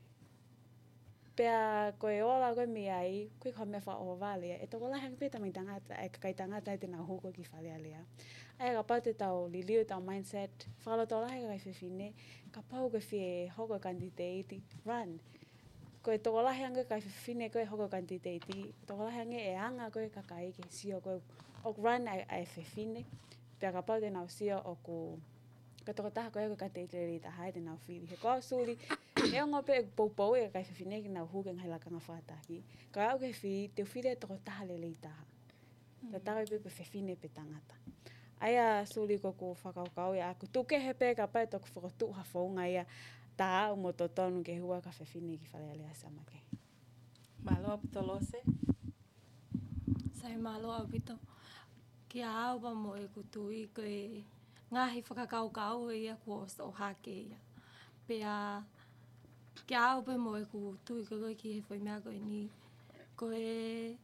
Pea koe ola koe mi ai, koe koe me wha o wale, e toko la henga pe tamai tangata, e kakai tangata e te nau hoko ki whale lea. Ai ka pau te tau li liu tau mindset, whakalo tau lahe kakai whiwhine, ka pau koe whi hoko kantiteiti, run. Koe toko lahe anga kai whiwhine koe hoko kantiteiti, toko lahe anga e anga koe kakai ke sio koe, o run ai, ai whiwhine, pea ka pau te nau sio o ku, ka toko taha koe koe kantiteiti ri taha e te nau whiri. He koa suri, e o ngope e poupou e kai whiwhine ki nau huke ngai lakanga whātaki. Ka au ke whiri, te whiri e toko taha le lei taha. Ta taha pe pe whiwhine pe tangata. Aia suri ko ku whakaukau ia, aku tuke he pe ka pai toku whakotu ha whaunga ia, tā au mo to tonu ke hua ka whiwhine ki whare lea sama ke. Malo apito lose. Sai malo apito. Ki a au pa mo e kutui koe ngahi whakakaukau e ia kua o hake ia. Pea ki a au pa mo e kutui koe koe ki he whai mea koe ni. Koe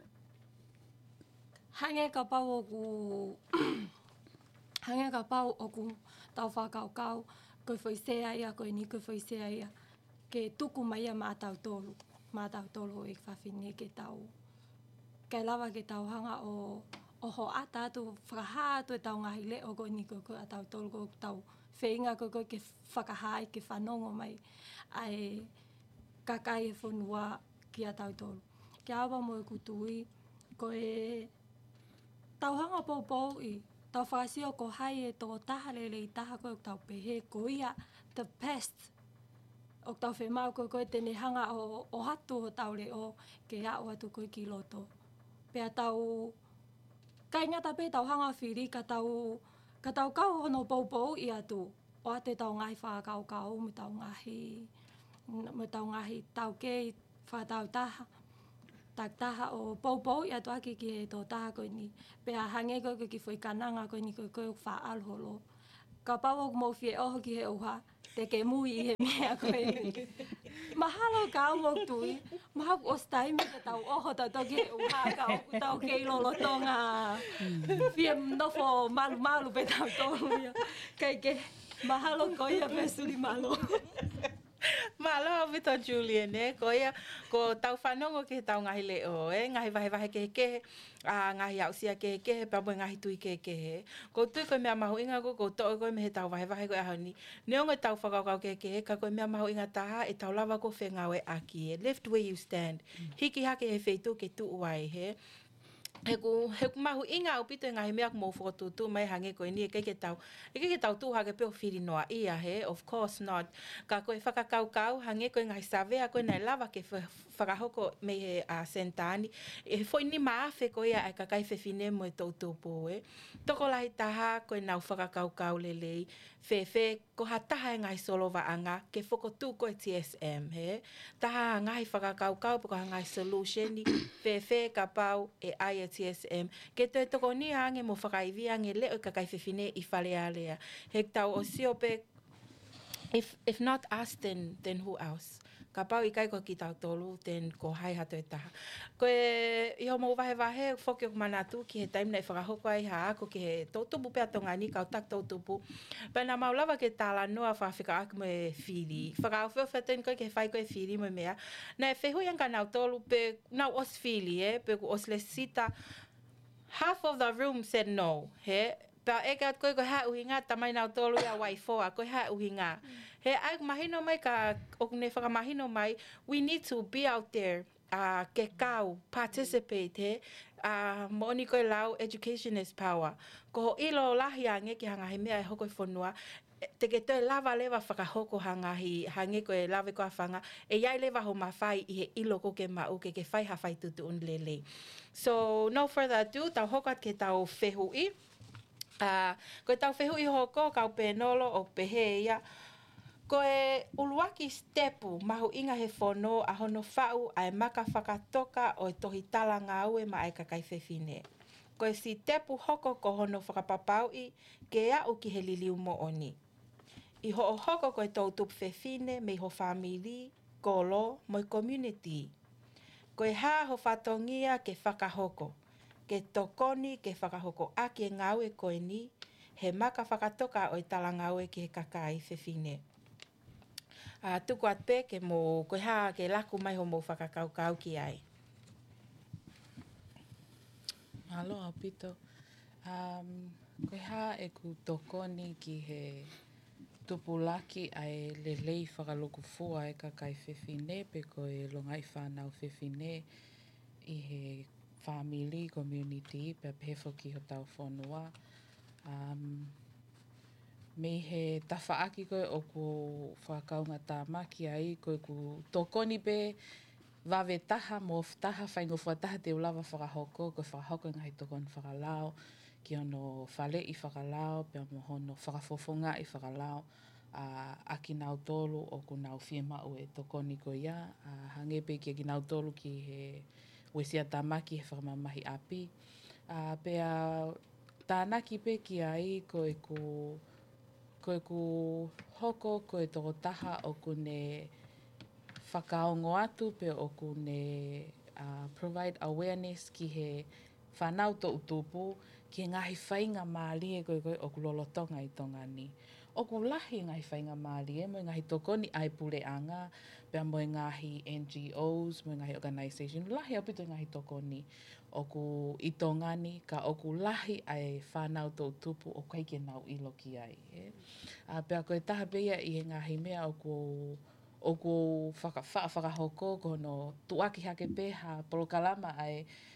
hange ka pau o ku hange ka pau o ku tau whakaukau. Koe whai sea ia koe ni, koe whai sea ia. Ke tuku mai ia mā tau tolu. Mā tau tolu e whawhine ke tau. Kei lawa ke tau hanga o, o ho ata atu, whakaha atu e tau ngahi le o koe ni koe koe a tau tolu koe tau whainga koe koe ke whakahai ke whanongo mai. Ai kakai e whanua ki a tau tolu. Ke awa mo e kutui, koe tau hanga pou pou i. Tau whakasio ko hai e tō taha lele i taha koe o tau pehe ko ia the pest. O tau whemau koe koe tene hanga o, o hatu o tau le o ke au atu koe ki loto. Pea tau, kai ngata pe tau hanga whiri ka tau, ka tau kau hono pou pou i atu o te tau ngahi whakaukau, me tau ngahi, me tau ngahi tau kei whakatau taha. Tak taha o pou pou i atu aki ki he tō taha koe ni. Pea hange koe koe ki whai kananga koe ni koe koe wha alholo. Ka pau o mau fie oho ki he uha, te ke mui i he mea koe ni. Mahalo ka au mok tui, mahaku o staimi ka tau oho tau toki he uha ka oku tau kei lolo tonga. Fie nofo malu malu pe tau tolu ia. Kai ke mahalo koe ia pe suri malo. Malo vito Julian e ko ia ko tau whanongo ke tau ngahi leo e ngahi wahe wahe ke ke a ngahi au sia ke ke pa mo ngahi tui ke ke ko tui ko mea mahu inga ko ko to ko me he tau wahe wahe ko ahani neongo tau whakakau ke ke ka ko mea mahu inga taha e tau lava ko whengawe aki e lift where you stand hiki hake he wheitu ke tu wai he he ku he ku mahu inga au pito ngahi mea ku mo whakatutu mai hange ko ni e ke ke tau e ke ke tau tu hake peo whiri noa ia he of course not ka koe whakakau kau hange ko ngahi savea ko nai lava ke whakahoko me he a sentani e foi ni maafe ko ia e ka kai whewhine mo e tau tupu e toko lahi taha ko nau whakakau kau lelei fe fe ko ha taha e ngahi solo vaanga ke whakotu ko e T S M he taha ngahi whakakau kau po ka ngahi solutioni fe fe ka pau e ai e T S M ke te toko ni ange mo whakaivi ange leo ka kai whewhine i whale alea he tau o siope if if not us then then who else ka pau i kai ko ki tau tolu ten ko hai hato e taha ko e iho mo wahe wahe whoke o manatu ki he taim nei whakahoko ai ha ako ki he tautupu pia tonga ni kau tak tautupu pena maulawa ke tala noa whawhika aku me whiri whakao whio whetuen koe ke whai koe whiri mo mea na e whehui anka nau tolu pe nau os whiri e pe ku os le sita half of the room said no he pa e ka koe koe ha uhinga tamai nau tolu ia waifoa koe ha uhinga he ai mahino mai ka o ne whakamahino mai we need to be out there uh, ke kau participate he uh, moni koe lau education is power ko ilo lahi ange ki hanga he mea e hoko i whanua te ke toi lava lewa whakahoko hangahi hange koe lawe koa whanga e iai lewa ho mawhai i he ilo ko ke mau ke ke whai hawhai tutu un lele so no further ado tau hokat ke tau whehu i uh, koe tau whehu i hoko kau penolo o pehe ia ko e uluaki stepu mahu inga he whono a hono whau a e maka whakatoka o e tohi tala ngā ue ma e kakai whewhine. Ko e si tepu hoko ko hono whakapapau i ke a uki he liliu mo oni. I ho o hoko ko e tau tupu whewhine me ho family, kolo, mo i community. Ko e ha ho whatongia ke whakahoko. Ke tokoni ke whakahoko aki e ngā ue koe ni he maka whakatoka o e tala ngā ue ki he kakai whewhine. Uh, tuku at pe ke mo koe ha ke laku mai ho mo whakakau kau ki ai. Aloha pito. Um, koe ha e ku tokoni ki he tupulaki ai lelei whakaloku fua e ka kai whewhine pe koe longai whanau whewhine i he family, community, pe pefo ki ho tau whanua. Um, me he tawhaaki koe o ku whakaunga tā maki ai, koe ku tokoni pe wawe taha mo taha whaingo whataha te ulawa whakahoko, koe whakahoko ngahi tokoni whakalao, ki ono whale i whakalao, pe mo hono whakafofonga i whakalao, uh, aki nau tolu o ku nau whiemau e tokoni ko ia, uh, hange pe ki aki nau tolu ki he wesia tā maki he whakamamahi api. Uh, pea tānaki pe ki ai koe ku koe ku hoko, koe toko taha o ku ne whakaongo atu pe o ku ne uh, provide awareness ki he whanau to utupu ki ngahi whainga mālie koe koe o ku lolotonga i tonga ni. O ku lahi ngahi whainga mālie, mo ngahi tokoni ai pule anga, pe mo ngahi N G Os, mo ngahi organisation, lahi apito ngahi tokoni o ku i tonga ni, ka o ku lahi ai whanau to utupu o kai ke nau ilo ki ai. Eh? Uh, pea koe taha beia i he ngahi mea o ku o ku whaka, wha, whakahoko, ko no tuaki hake pe ha polokalama ai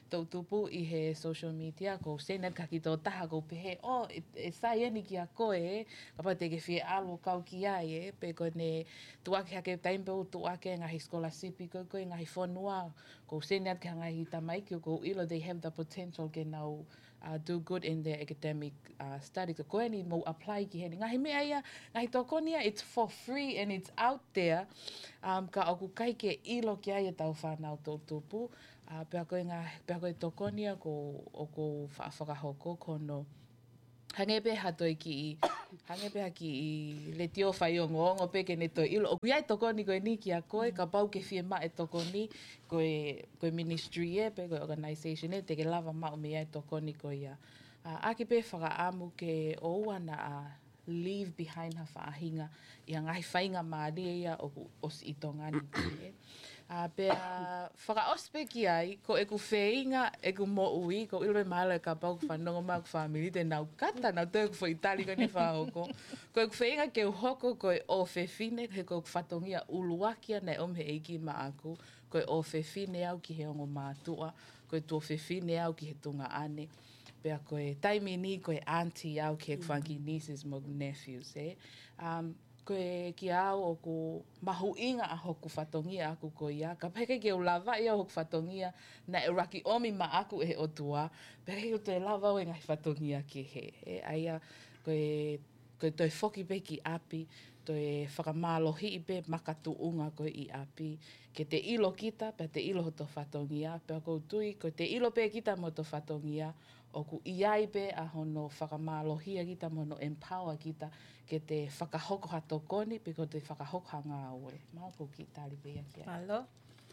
tau tupu i he social media, ko sena ka ki tō taha ko pehe, oh, e, e sai eni ki a koe e, ka pa te ke whie alo kau ki ai e, pe ko ne tuake hake taimpeu, tuake ngahi scholarship, ko koe ngahi whanua, ko sena ka ngahi tamaiki, ko ilo they have the potential ke nau uh, do good in their academic uh, studies. Ko koe ni mo apply ki heni. Ngahi mea ia, ngahi tokonia, it's for free and it's out there. Um, ka oku kai ke ilo ki ai e tau whanau tō tupu. Uh, pea koe ngā, pea koe tokonia ko o ko whakahoko kono. Hangepe hatoi ki i, hangepe ki i le tio whai o ngongo pe ke ne toi ilo. O kuiai tokoni koe ni ki a koe, ka pau ke whie ma e tokoni, koe, koe ministry e, pe koe organisation e, te ke lava ma o me ai tokoni koe ia. Uh, aki pe whakaamu ke o uana a uh, leave behind ha whaahinga, i a ngahi whainga maari ia o os i tongani koe. Uh, pea whakaospe ki ai, ko e ku wheinga, e ku mo ui, ko ilo e mahala e ka pau ku whanonga maa ku whamiri, te nau kata, nau tau ku whaitali ko ni whahoko. Ko e ku wheinga ke uhoko ko e o whewhine, he ko ku whatongia uluakia nei omhe eiki ma aku, ko e o whewhine au ki he ongo mātua, ko e tō whewhine au ki he tunga ane. Pea ko e taimi ni, ko e auntie au ki he whangi nieces mo nephews, eh? Um, ko e ki au o ko mahu inga a hoku whatongia aku ko ia. Ka peke ke o lava ia hoku whatongia na e raki omi ma aku e o tua. Peke ke te lava o e ngai whatongia ki he. E aia ko e, ko e toi whoki pe ki api, toi whakamālohi i pe makatu unga ko i api. Ke te ilo kita, pe te ilo ho to whatongia. Pea ko tui, ko te ilo pe kita mo to whatongia. O ku iai pe a hono whakamālohia kita, mo no empower kita, ke te whakahoko ha tokoni, pe ko te whakahoko ha ngā ore. Mao ko ki tāli pe ia ki ai. Malo.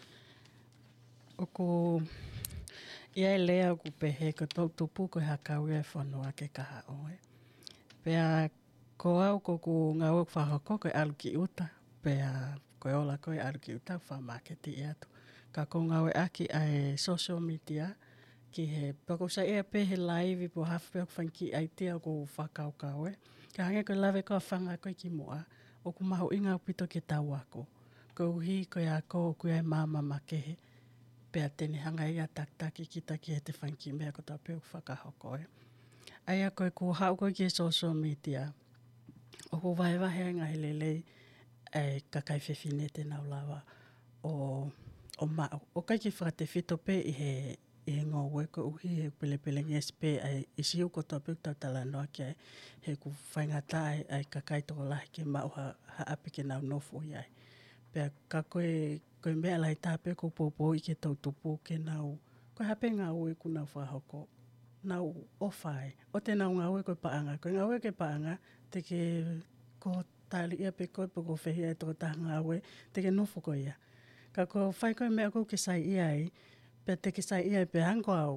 O ku iai lea ku pehe, ko tau tupu ko hakau e whanua ke kaha oe. Pea ko au ko ku ngā uk whahoko ko e alu ki uta, pea ko e ola ko e alu ki uta whamaketi i atu. Ka ko ngā ue aki ai social media, ki he pako sa ea pe he live po hafu pe whanki ai te au ko whakau kau e. Ka hange ko lawe ko whanga koe ki moa, o ku mahu inga pito ke tau ako. Ko uhi ko ia ko o kuia e māma makehe, pea tene hanga ia taktaki kita ki he te whanki mea ko tau pe o whakahoko e. Aia koe ku hau koe ki social media, o ku wahe wahe ngā he lelei e kakai whewhine te nau lawa o, o mao. O kai ki whakate whito pe i he i he ngō ue ko uhi he pele pele nges pe ai isi u ko tō puk tau tala noa ki ai he ku whaingata ai, ai kakai tō lahi ke mau ha, ha api ke nau nofu i ai. Pea ka koe, koe mea lai tāpe ko pōpō i ke tau tupu ke nau, koe hape ngā ue ku nau whahoko, nau ofai. O te nau ngā ue koe paanga, koe ngā ue ke paanga, te ke ko tāli ia pe koe po ko whehia e tō taha ngā ue, te ke nofu ko ia. Ka ko whai koe mea ko ke sai ia ai, pe te ke sai ia pe hango au,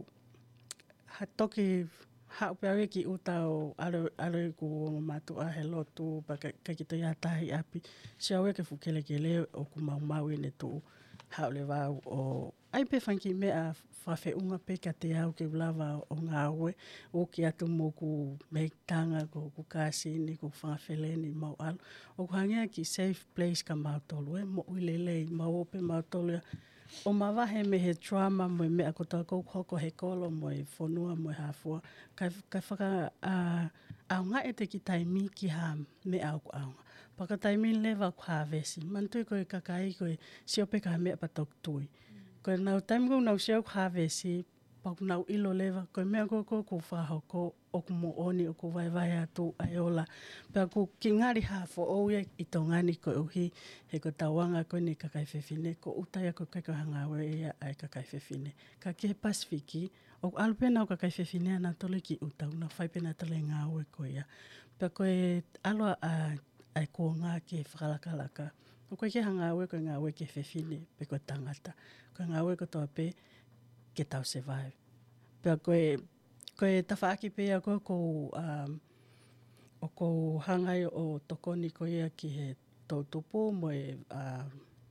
ha toki hau pe awe ki uta o alo, alo ku o matua he lotu, pa ka, ka ki to ia tahi api, si awe ke fukele ke le o ku mau mau ine tu hau le wau o, ai pe whanki mea whawhe unga pe ka te au ke ulawa o ngā ue, o ki atu mo ku meitanga, ko ku kāsini, ko whawheleni mau alo, o ku hangea ki safe place ka mau tolu e, mo uilelei, mau ope mau tolu e, o mawahe me he trauma mo me a kota kou hoko he kolo mo e whanua mo e hafua. Kai, kai whaka uh, aunga e te ki taimi ki ha me au ku aunga. Paka taimi lewa ku hawesi. Mantui koe kakai koe siope ka mea patok tui. Koe nau taimi kou nau sio ku hawesi, paku nau ilo lewa, koe mea kou kou ku whahoko o ku mo oni o ku vai vai atu ai ola. Pea ku ki ngari hafo o ia i tō ngani koe uhi he ko tawanga koe ni kakai whewhine, ko utai ako kai ko hanga ue ia ai kakai whewhine. Ka ki he Pasifiki, o alupena o kakai whewhine ana tole ki utau, na whaipena tole ngā ue koe ia. Pea koe aloa a, ai ko ngā ki he whakalakalaka. O koe ki hanga ue koe ngā ue ki whewhine, pe koe tangata. Koe ngā ue ko toa pe, ke tau survive. Pea koe, koe tawhaaki pea koe ko, um, o ko hangai o tokoni ko ia ki he tautupu mo e, uh,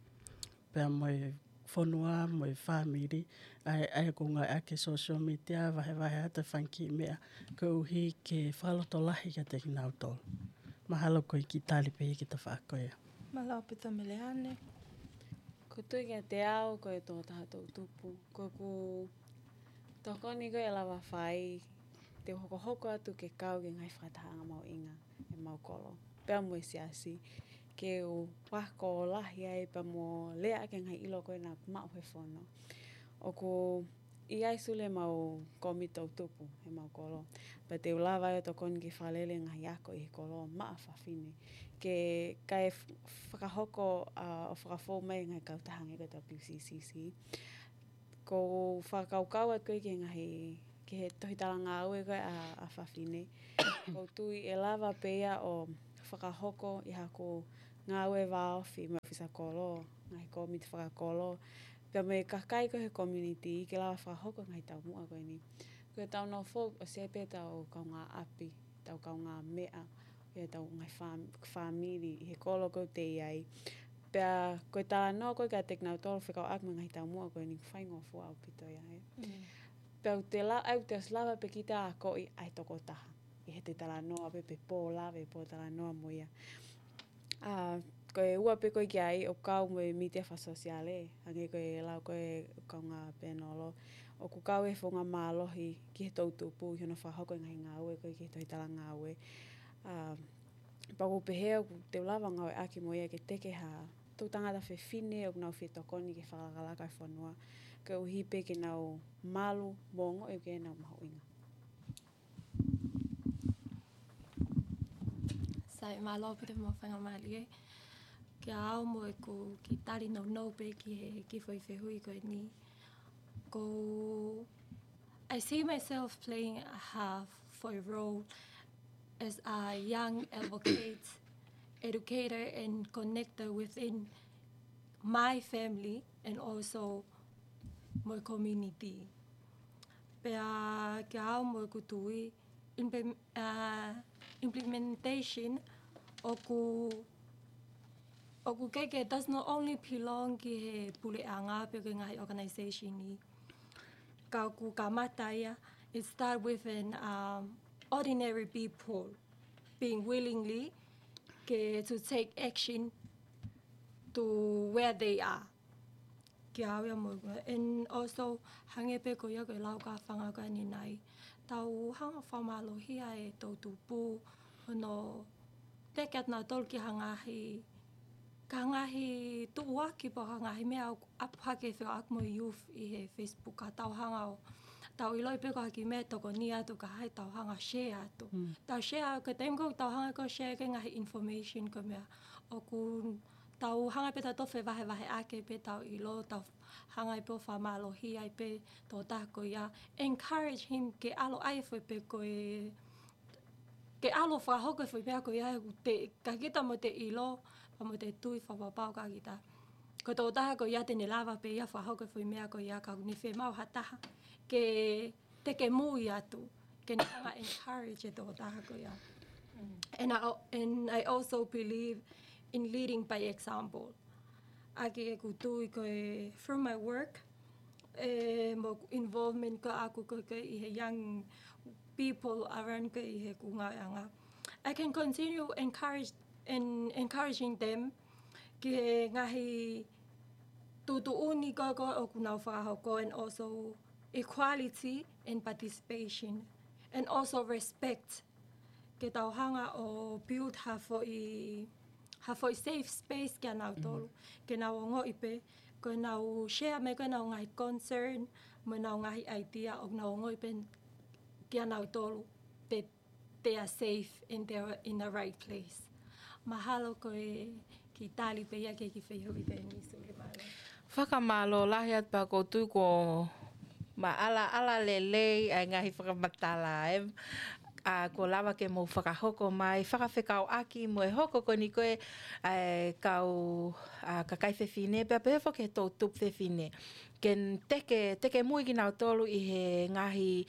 pea mo e whanua, mo e whamiri, ai, ai ko ngai ake social media, wahe wahe ata whanki mea, ko uhi ke whaloto lahi ka te kinau tolu. Mahalo koe ki tāli pea ki ta whaakoia. Malo pita meleane. Ko tui kia te ao, ko e tō taha tau tupu. Ko ku Toko ni koe lawa whai, te hoko hoko atu ke kau ke ngai whakatahanga mau inga e mau kolo. Pea mo esi asi, ke u wako lahi ai pa mo lea ke ngai ilo koe na mau he whono. O ko i ai sule mau komi tau tupu he mau kolo. Pa te ulawa e toko ni ke whalele ngai ako i he kolo maa whawhine. Ke kai whakahoko uh, o whakafo mai ngai kautahanga i koe P C C C. Ko whakaukau at koe ke ngahi ke he tohi talanga au e koe a, a whawhine. Ko tui e lava pea o whakahoko i hako ngā ue wāofi me ofisa kolo, ngai komi te whakakolo. Pea me kakai koe he community ke lawa whakahoko ngai tau mua koe ni. Koe tau no folk o sepe tau kau ngā api, tau kau ngā mea, e tau ngai whamiri i he kolo koe te iai. Pea koe tala no koe ka tek nau tolo whikau ak me ngai tau mua koe ni whaingo fua au pito ia he. Mm. Pea te la au te slawa pe kita a ko i ai toko taha. I he te tala noa pe pe pō lawe pō tala noa mo ia. Uh, koe ua pe koe ki ai o kau mo e mitea wha sosiale. Hange koe lau koe kau ngā penolo. O ku kau e whonga mālohi ki he tautupu i hono whahoko i ngai ngā ue koe ki he tohi tala ngā ue. Uh, Paku pehea ku te ulawa ngau e aki mo ia ke teke ha tau tangata whi whine o nau whi tokoni ke whalakalaka i whanua. Ke uhipe ke nau malu mongo e ke nau mahu inga. Sai malo pite mo whanga mali e. Ke ao mo e ko ki tari no no pe ki he ki whai whehui koe ni. Ko I see myself playing a half for a role as a young advocate, educator and connector within my family and also my community. Pea ke ao mo ku tui impe, uh, implementation o ku o ku keke does not only belong ki he pule anga pe ke ngai organisation ni. Ka ku kamata ia, it start with an um, ordinary people being willingly ke to take action to where they are. Ki au ia mo and also hange pe ko ia ko lau ka whanga ka ni nai. Tau hanga whamalohi ai tau tupu no tekat na tol ki hangahi ka hangahi tuua ki pa hangahi mea aphake whio ak mo youth i he Facebook ka tau hanga o tau iloi pe ko haki mea toko ni atu ka hai tau hanga share atu. Mm. Tau share ka taim ko tau hanga ko share ke ngahi information ko mea o ku tau hanga pe tau tofe vahe vahe ake pe tau ilo tau hanga i po whamalohi ai pe tō tako ia. Encourage him ke alo ai fwe pe ko e ke alo whahoko fwe mea ko ia te ka kita mo te ilo pa mo te tui whapapau ka kita. Ko tō taha ko ia tene lava pe ia whahoko fwe mea ko ia ka ni whe mau hataha ke te ke mui atu ke ni hanga encourage e tō taha ko ia. Mm. And, I, and I also believe in leading by example. Aki e kutui ko e from my work, e mo involvement ko aku ko ko i he young people around ko i he kungaanga. I can continue encourage and encouraging them ki ngahi tutuuni ko ko o kunau whakahoko and also equality and participation and also respect. Ke tau hanga o build hafo i hafo i safe space kia nau tolu. Mm-hmm. Ke nau ngo ipe, ko nau share me ko nau ngai concern, mo nau ngai idea o nau ngo ipe kia nau tolu. That they are safe and they are in the right place. Mahalo ko e ki tali pe ia ke ki whaihui te ni suri malo. Whakamalo lahi at pa ko tui ko ma ala ala lelei ai ngahi whakamatala e. A ko lava ke mo whakahoko mai, whakawhekau aki mo e hoko ko ni koe e, kau a, kakai whewhine, pia pehefo ke tō tup whewhine. Ken teke, teke mui ki nau tolu i he ngahi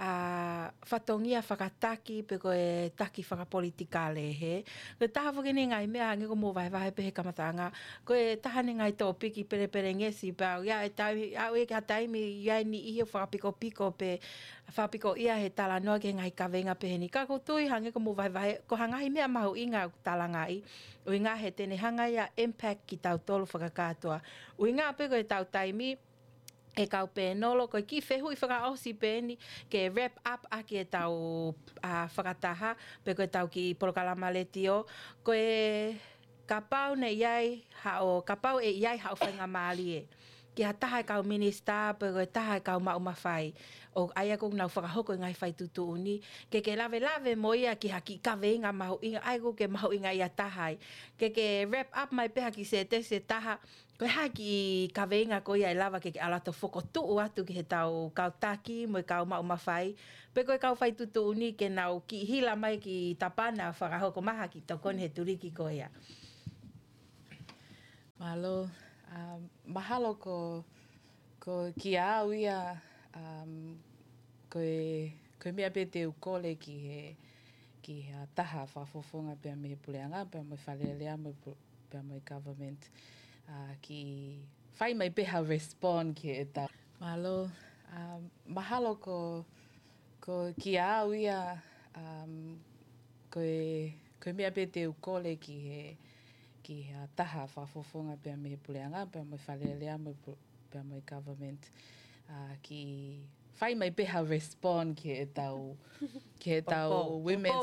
a, whatongia whakataki pe koe taki whakapolitikale he. Koe taha whakini ngai mea hangi ko mō vai vai pehe kamatanga. Koe taha ni ngai tō piki pere pere ngesi pau. Ia e taimi, au e ka taimi ia ni ihe whakapiko piko pe whapiko ia he tala noa ke ngai kawenga pehe ni. Ka kutui hangi ko mō vai vai, ko hangahi mea mahu inga tala ngai. Ui ngā he tene hanga ia impact ki tau tolu whakakātua. Ui ngā pe koe tau taimi, e kau pēnolo, koe ki whehu i whakaosi pēni, ke wrap up ake e tau uh, whakataha, pe koe tau ki Porokalama Letio, koe ka pau ne iai, hao, ka pau e iai hao whainga maali e. Ki ha taha e kau minista, pe koe taha e kau mauma whai. O aia kong nau whakahoko ngai whai tutu uni. Ke ke lawe lawe mo ia ki haki kawe inga mahu inga, ai ko ke mahu inga ia tahai. Ke ke wrap up mai peha ki se te se taha, koe haki kawe inga ko ia e lawa ke ke alato whokotuu atu ki he tau kau taki mo e kau mauma whai. Pe koe kau whai tutu uni ke nau ki hila mai ki tapana whakahoko maha ki tokon he turiki ko ia. Malo. Um, mahalo ko, ko ki au ia um, koe, koe mea pe te ukole ki he, ki he taha whafofonga pia me he puleanga, pia me whalelea me pia me government. Uh, ki whai mai peha respond ki e tau. Malo, um, mahalo ko, ko ki au ia um, koe, koe mea pe te ukole ki he, ki uh, taha whafofonga pia me he puleanga, pia me whalelea me pia me government. Uh, ki whai mai peha respond ki e tau, ki e tau women's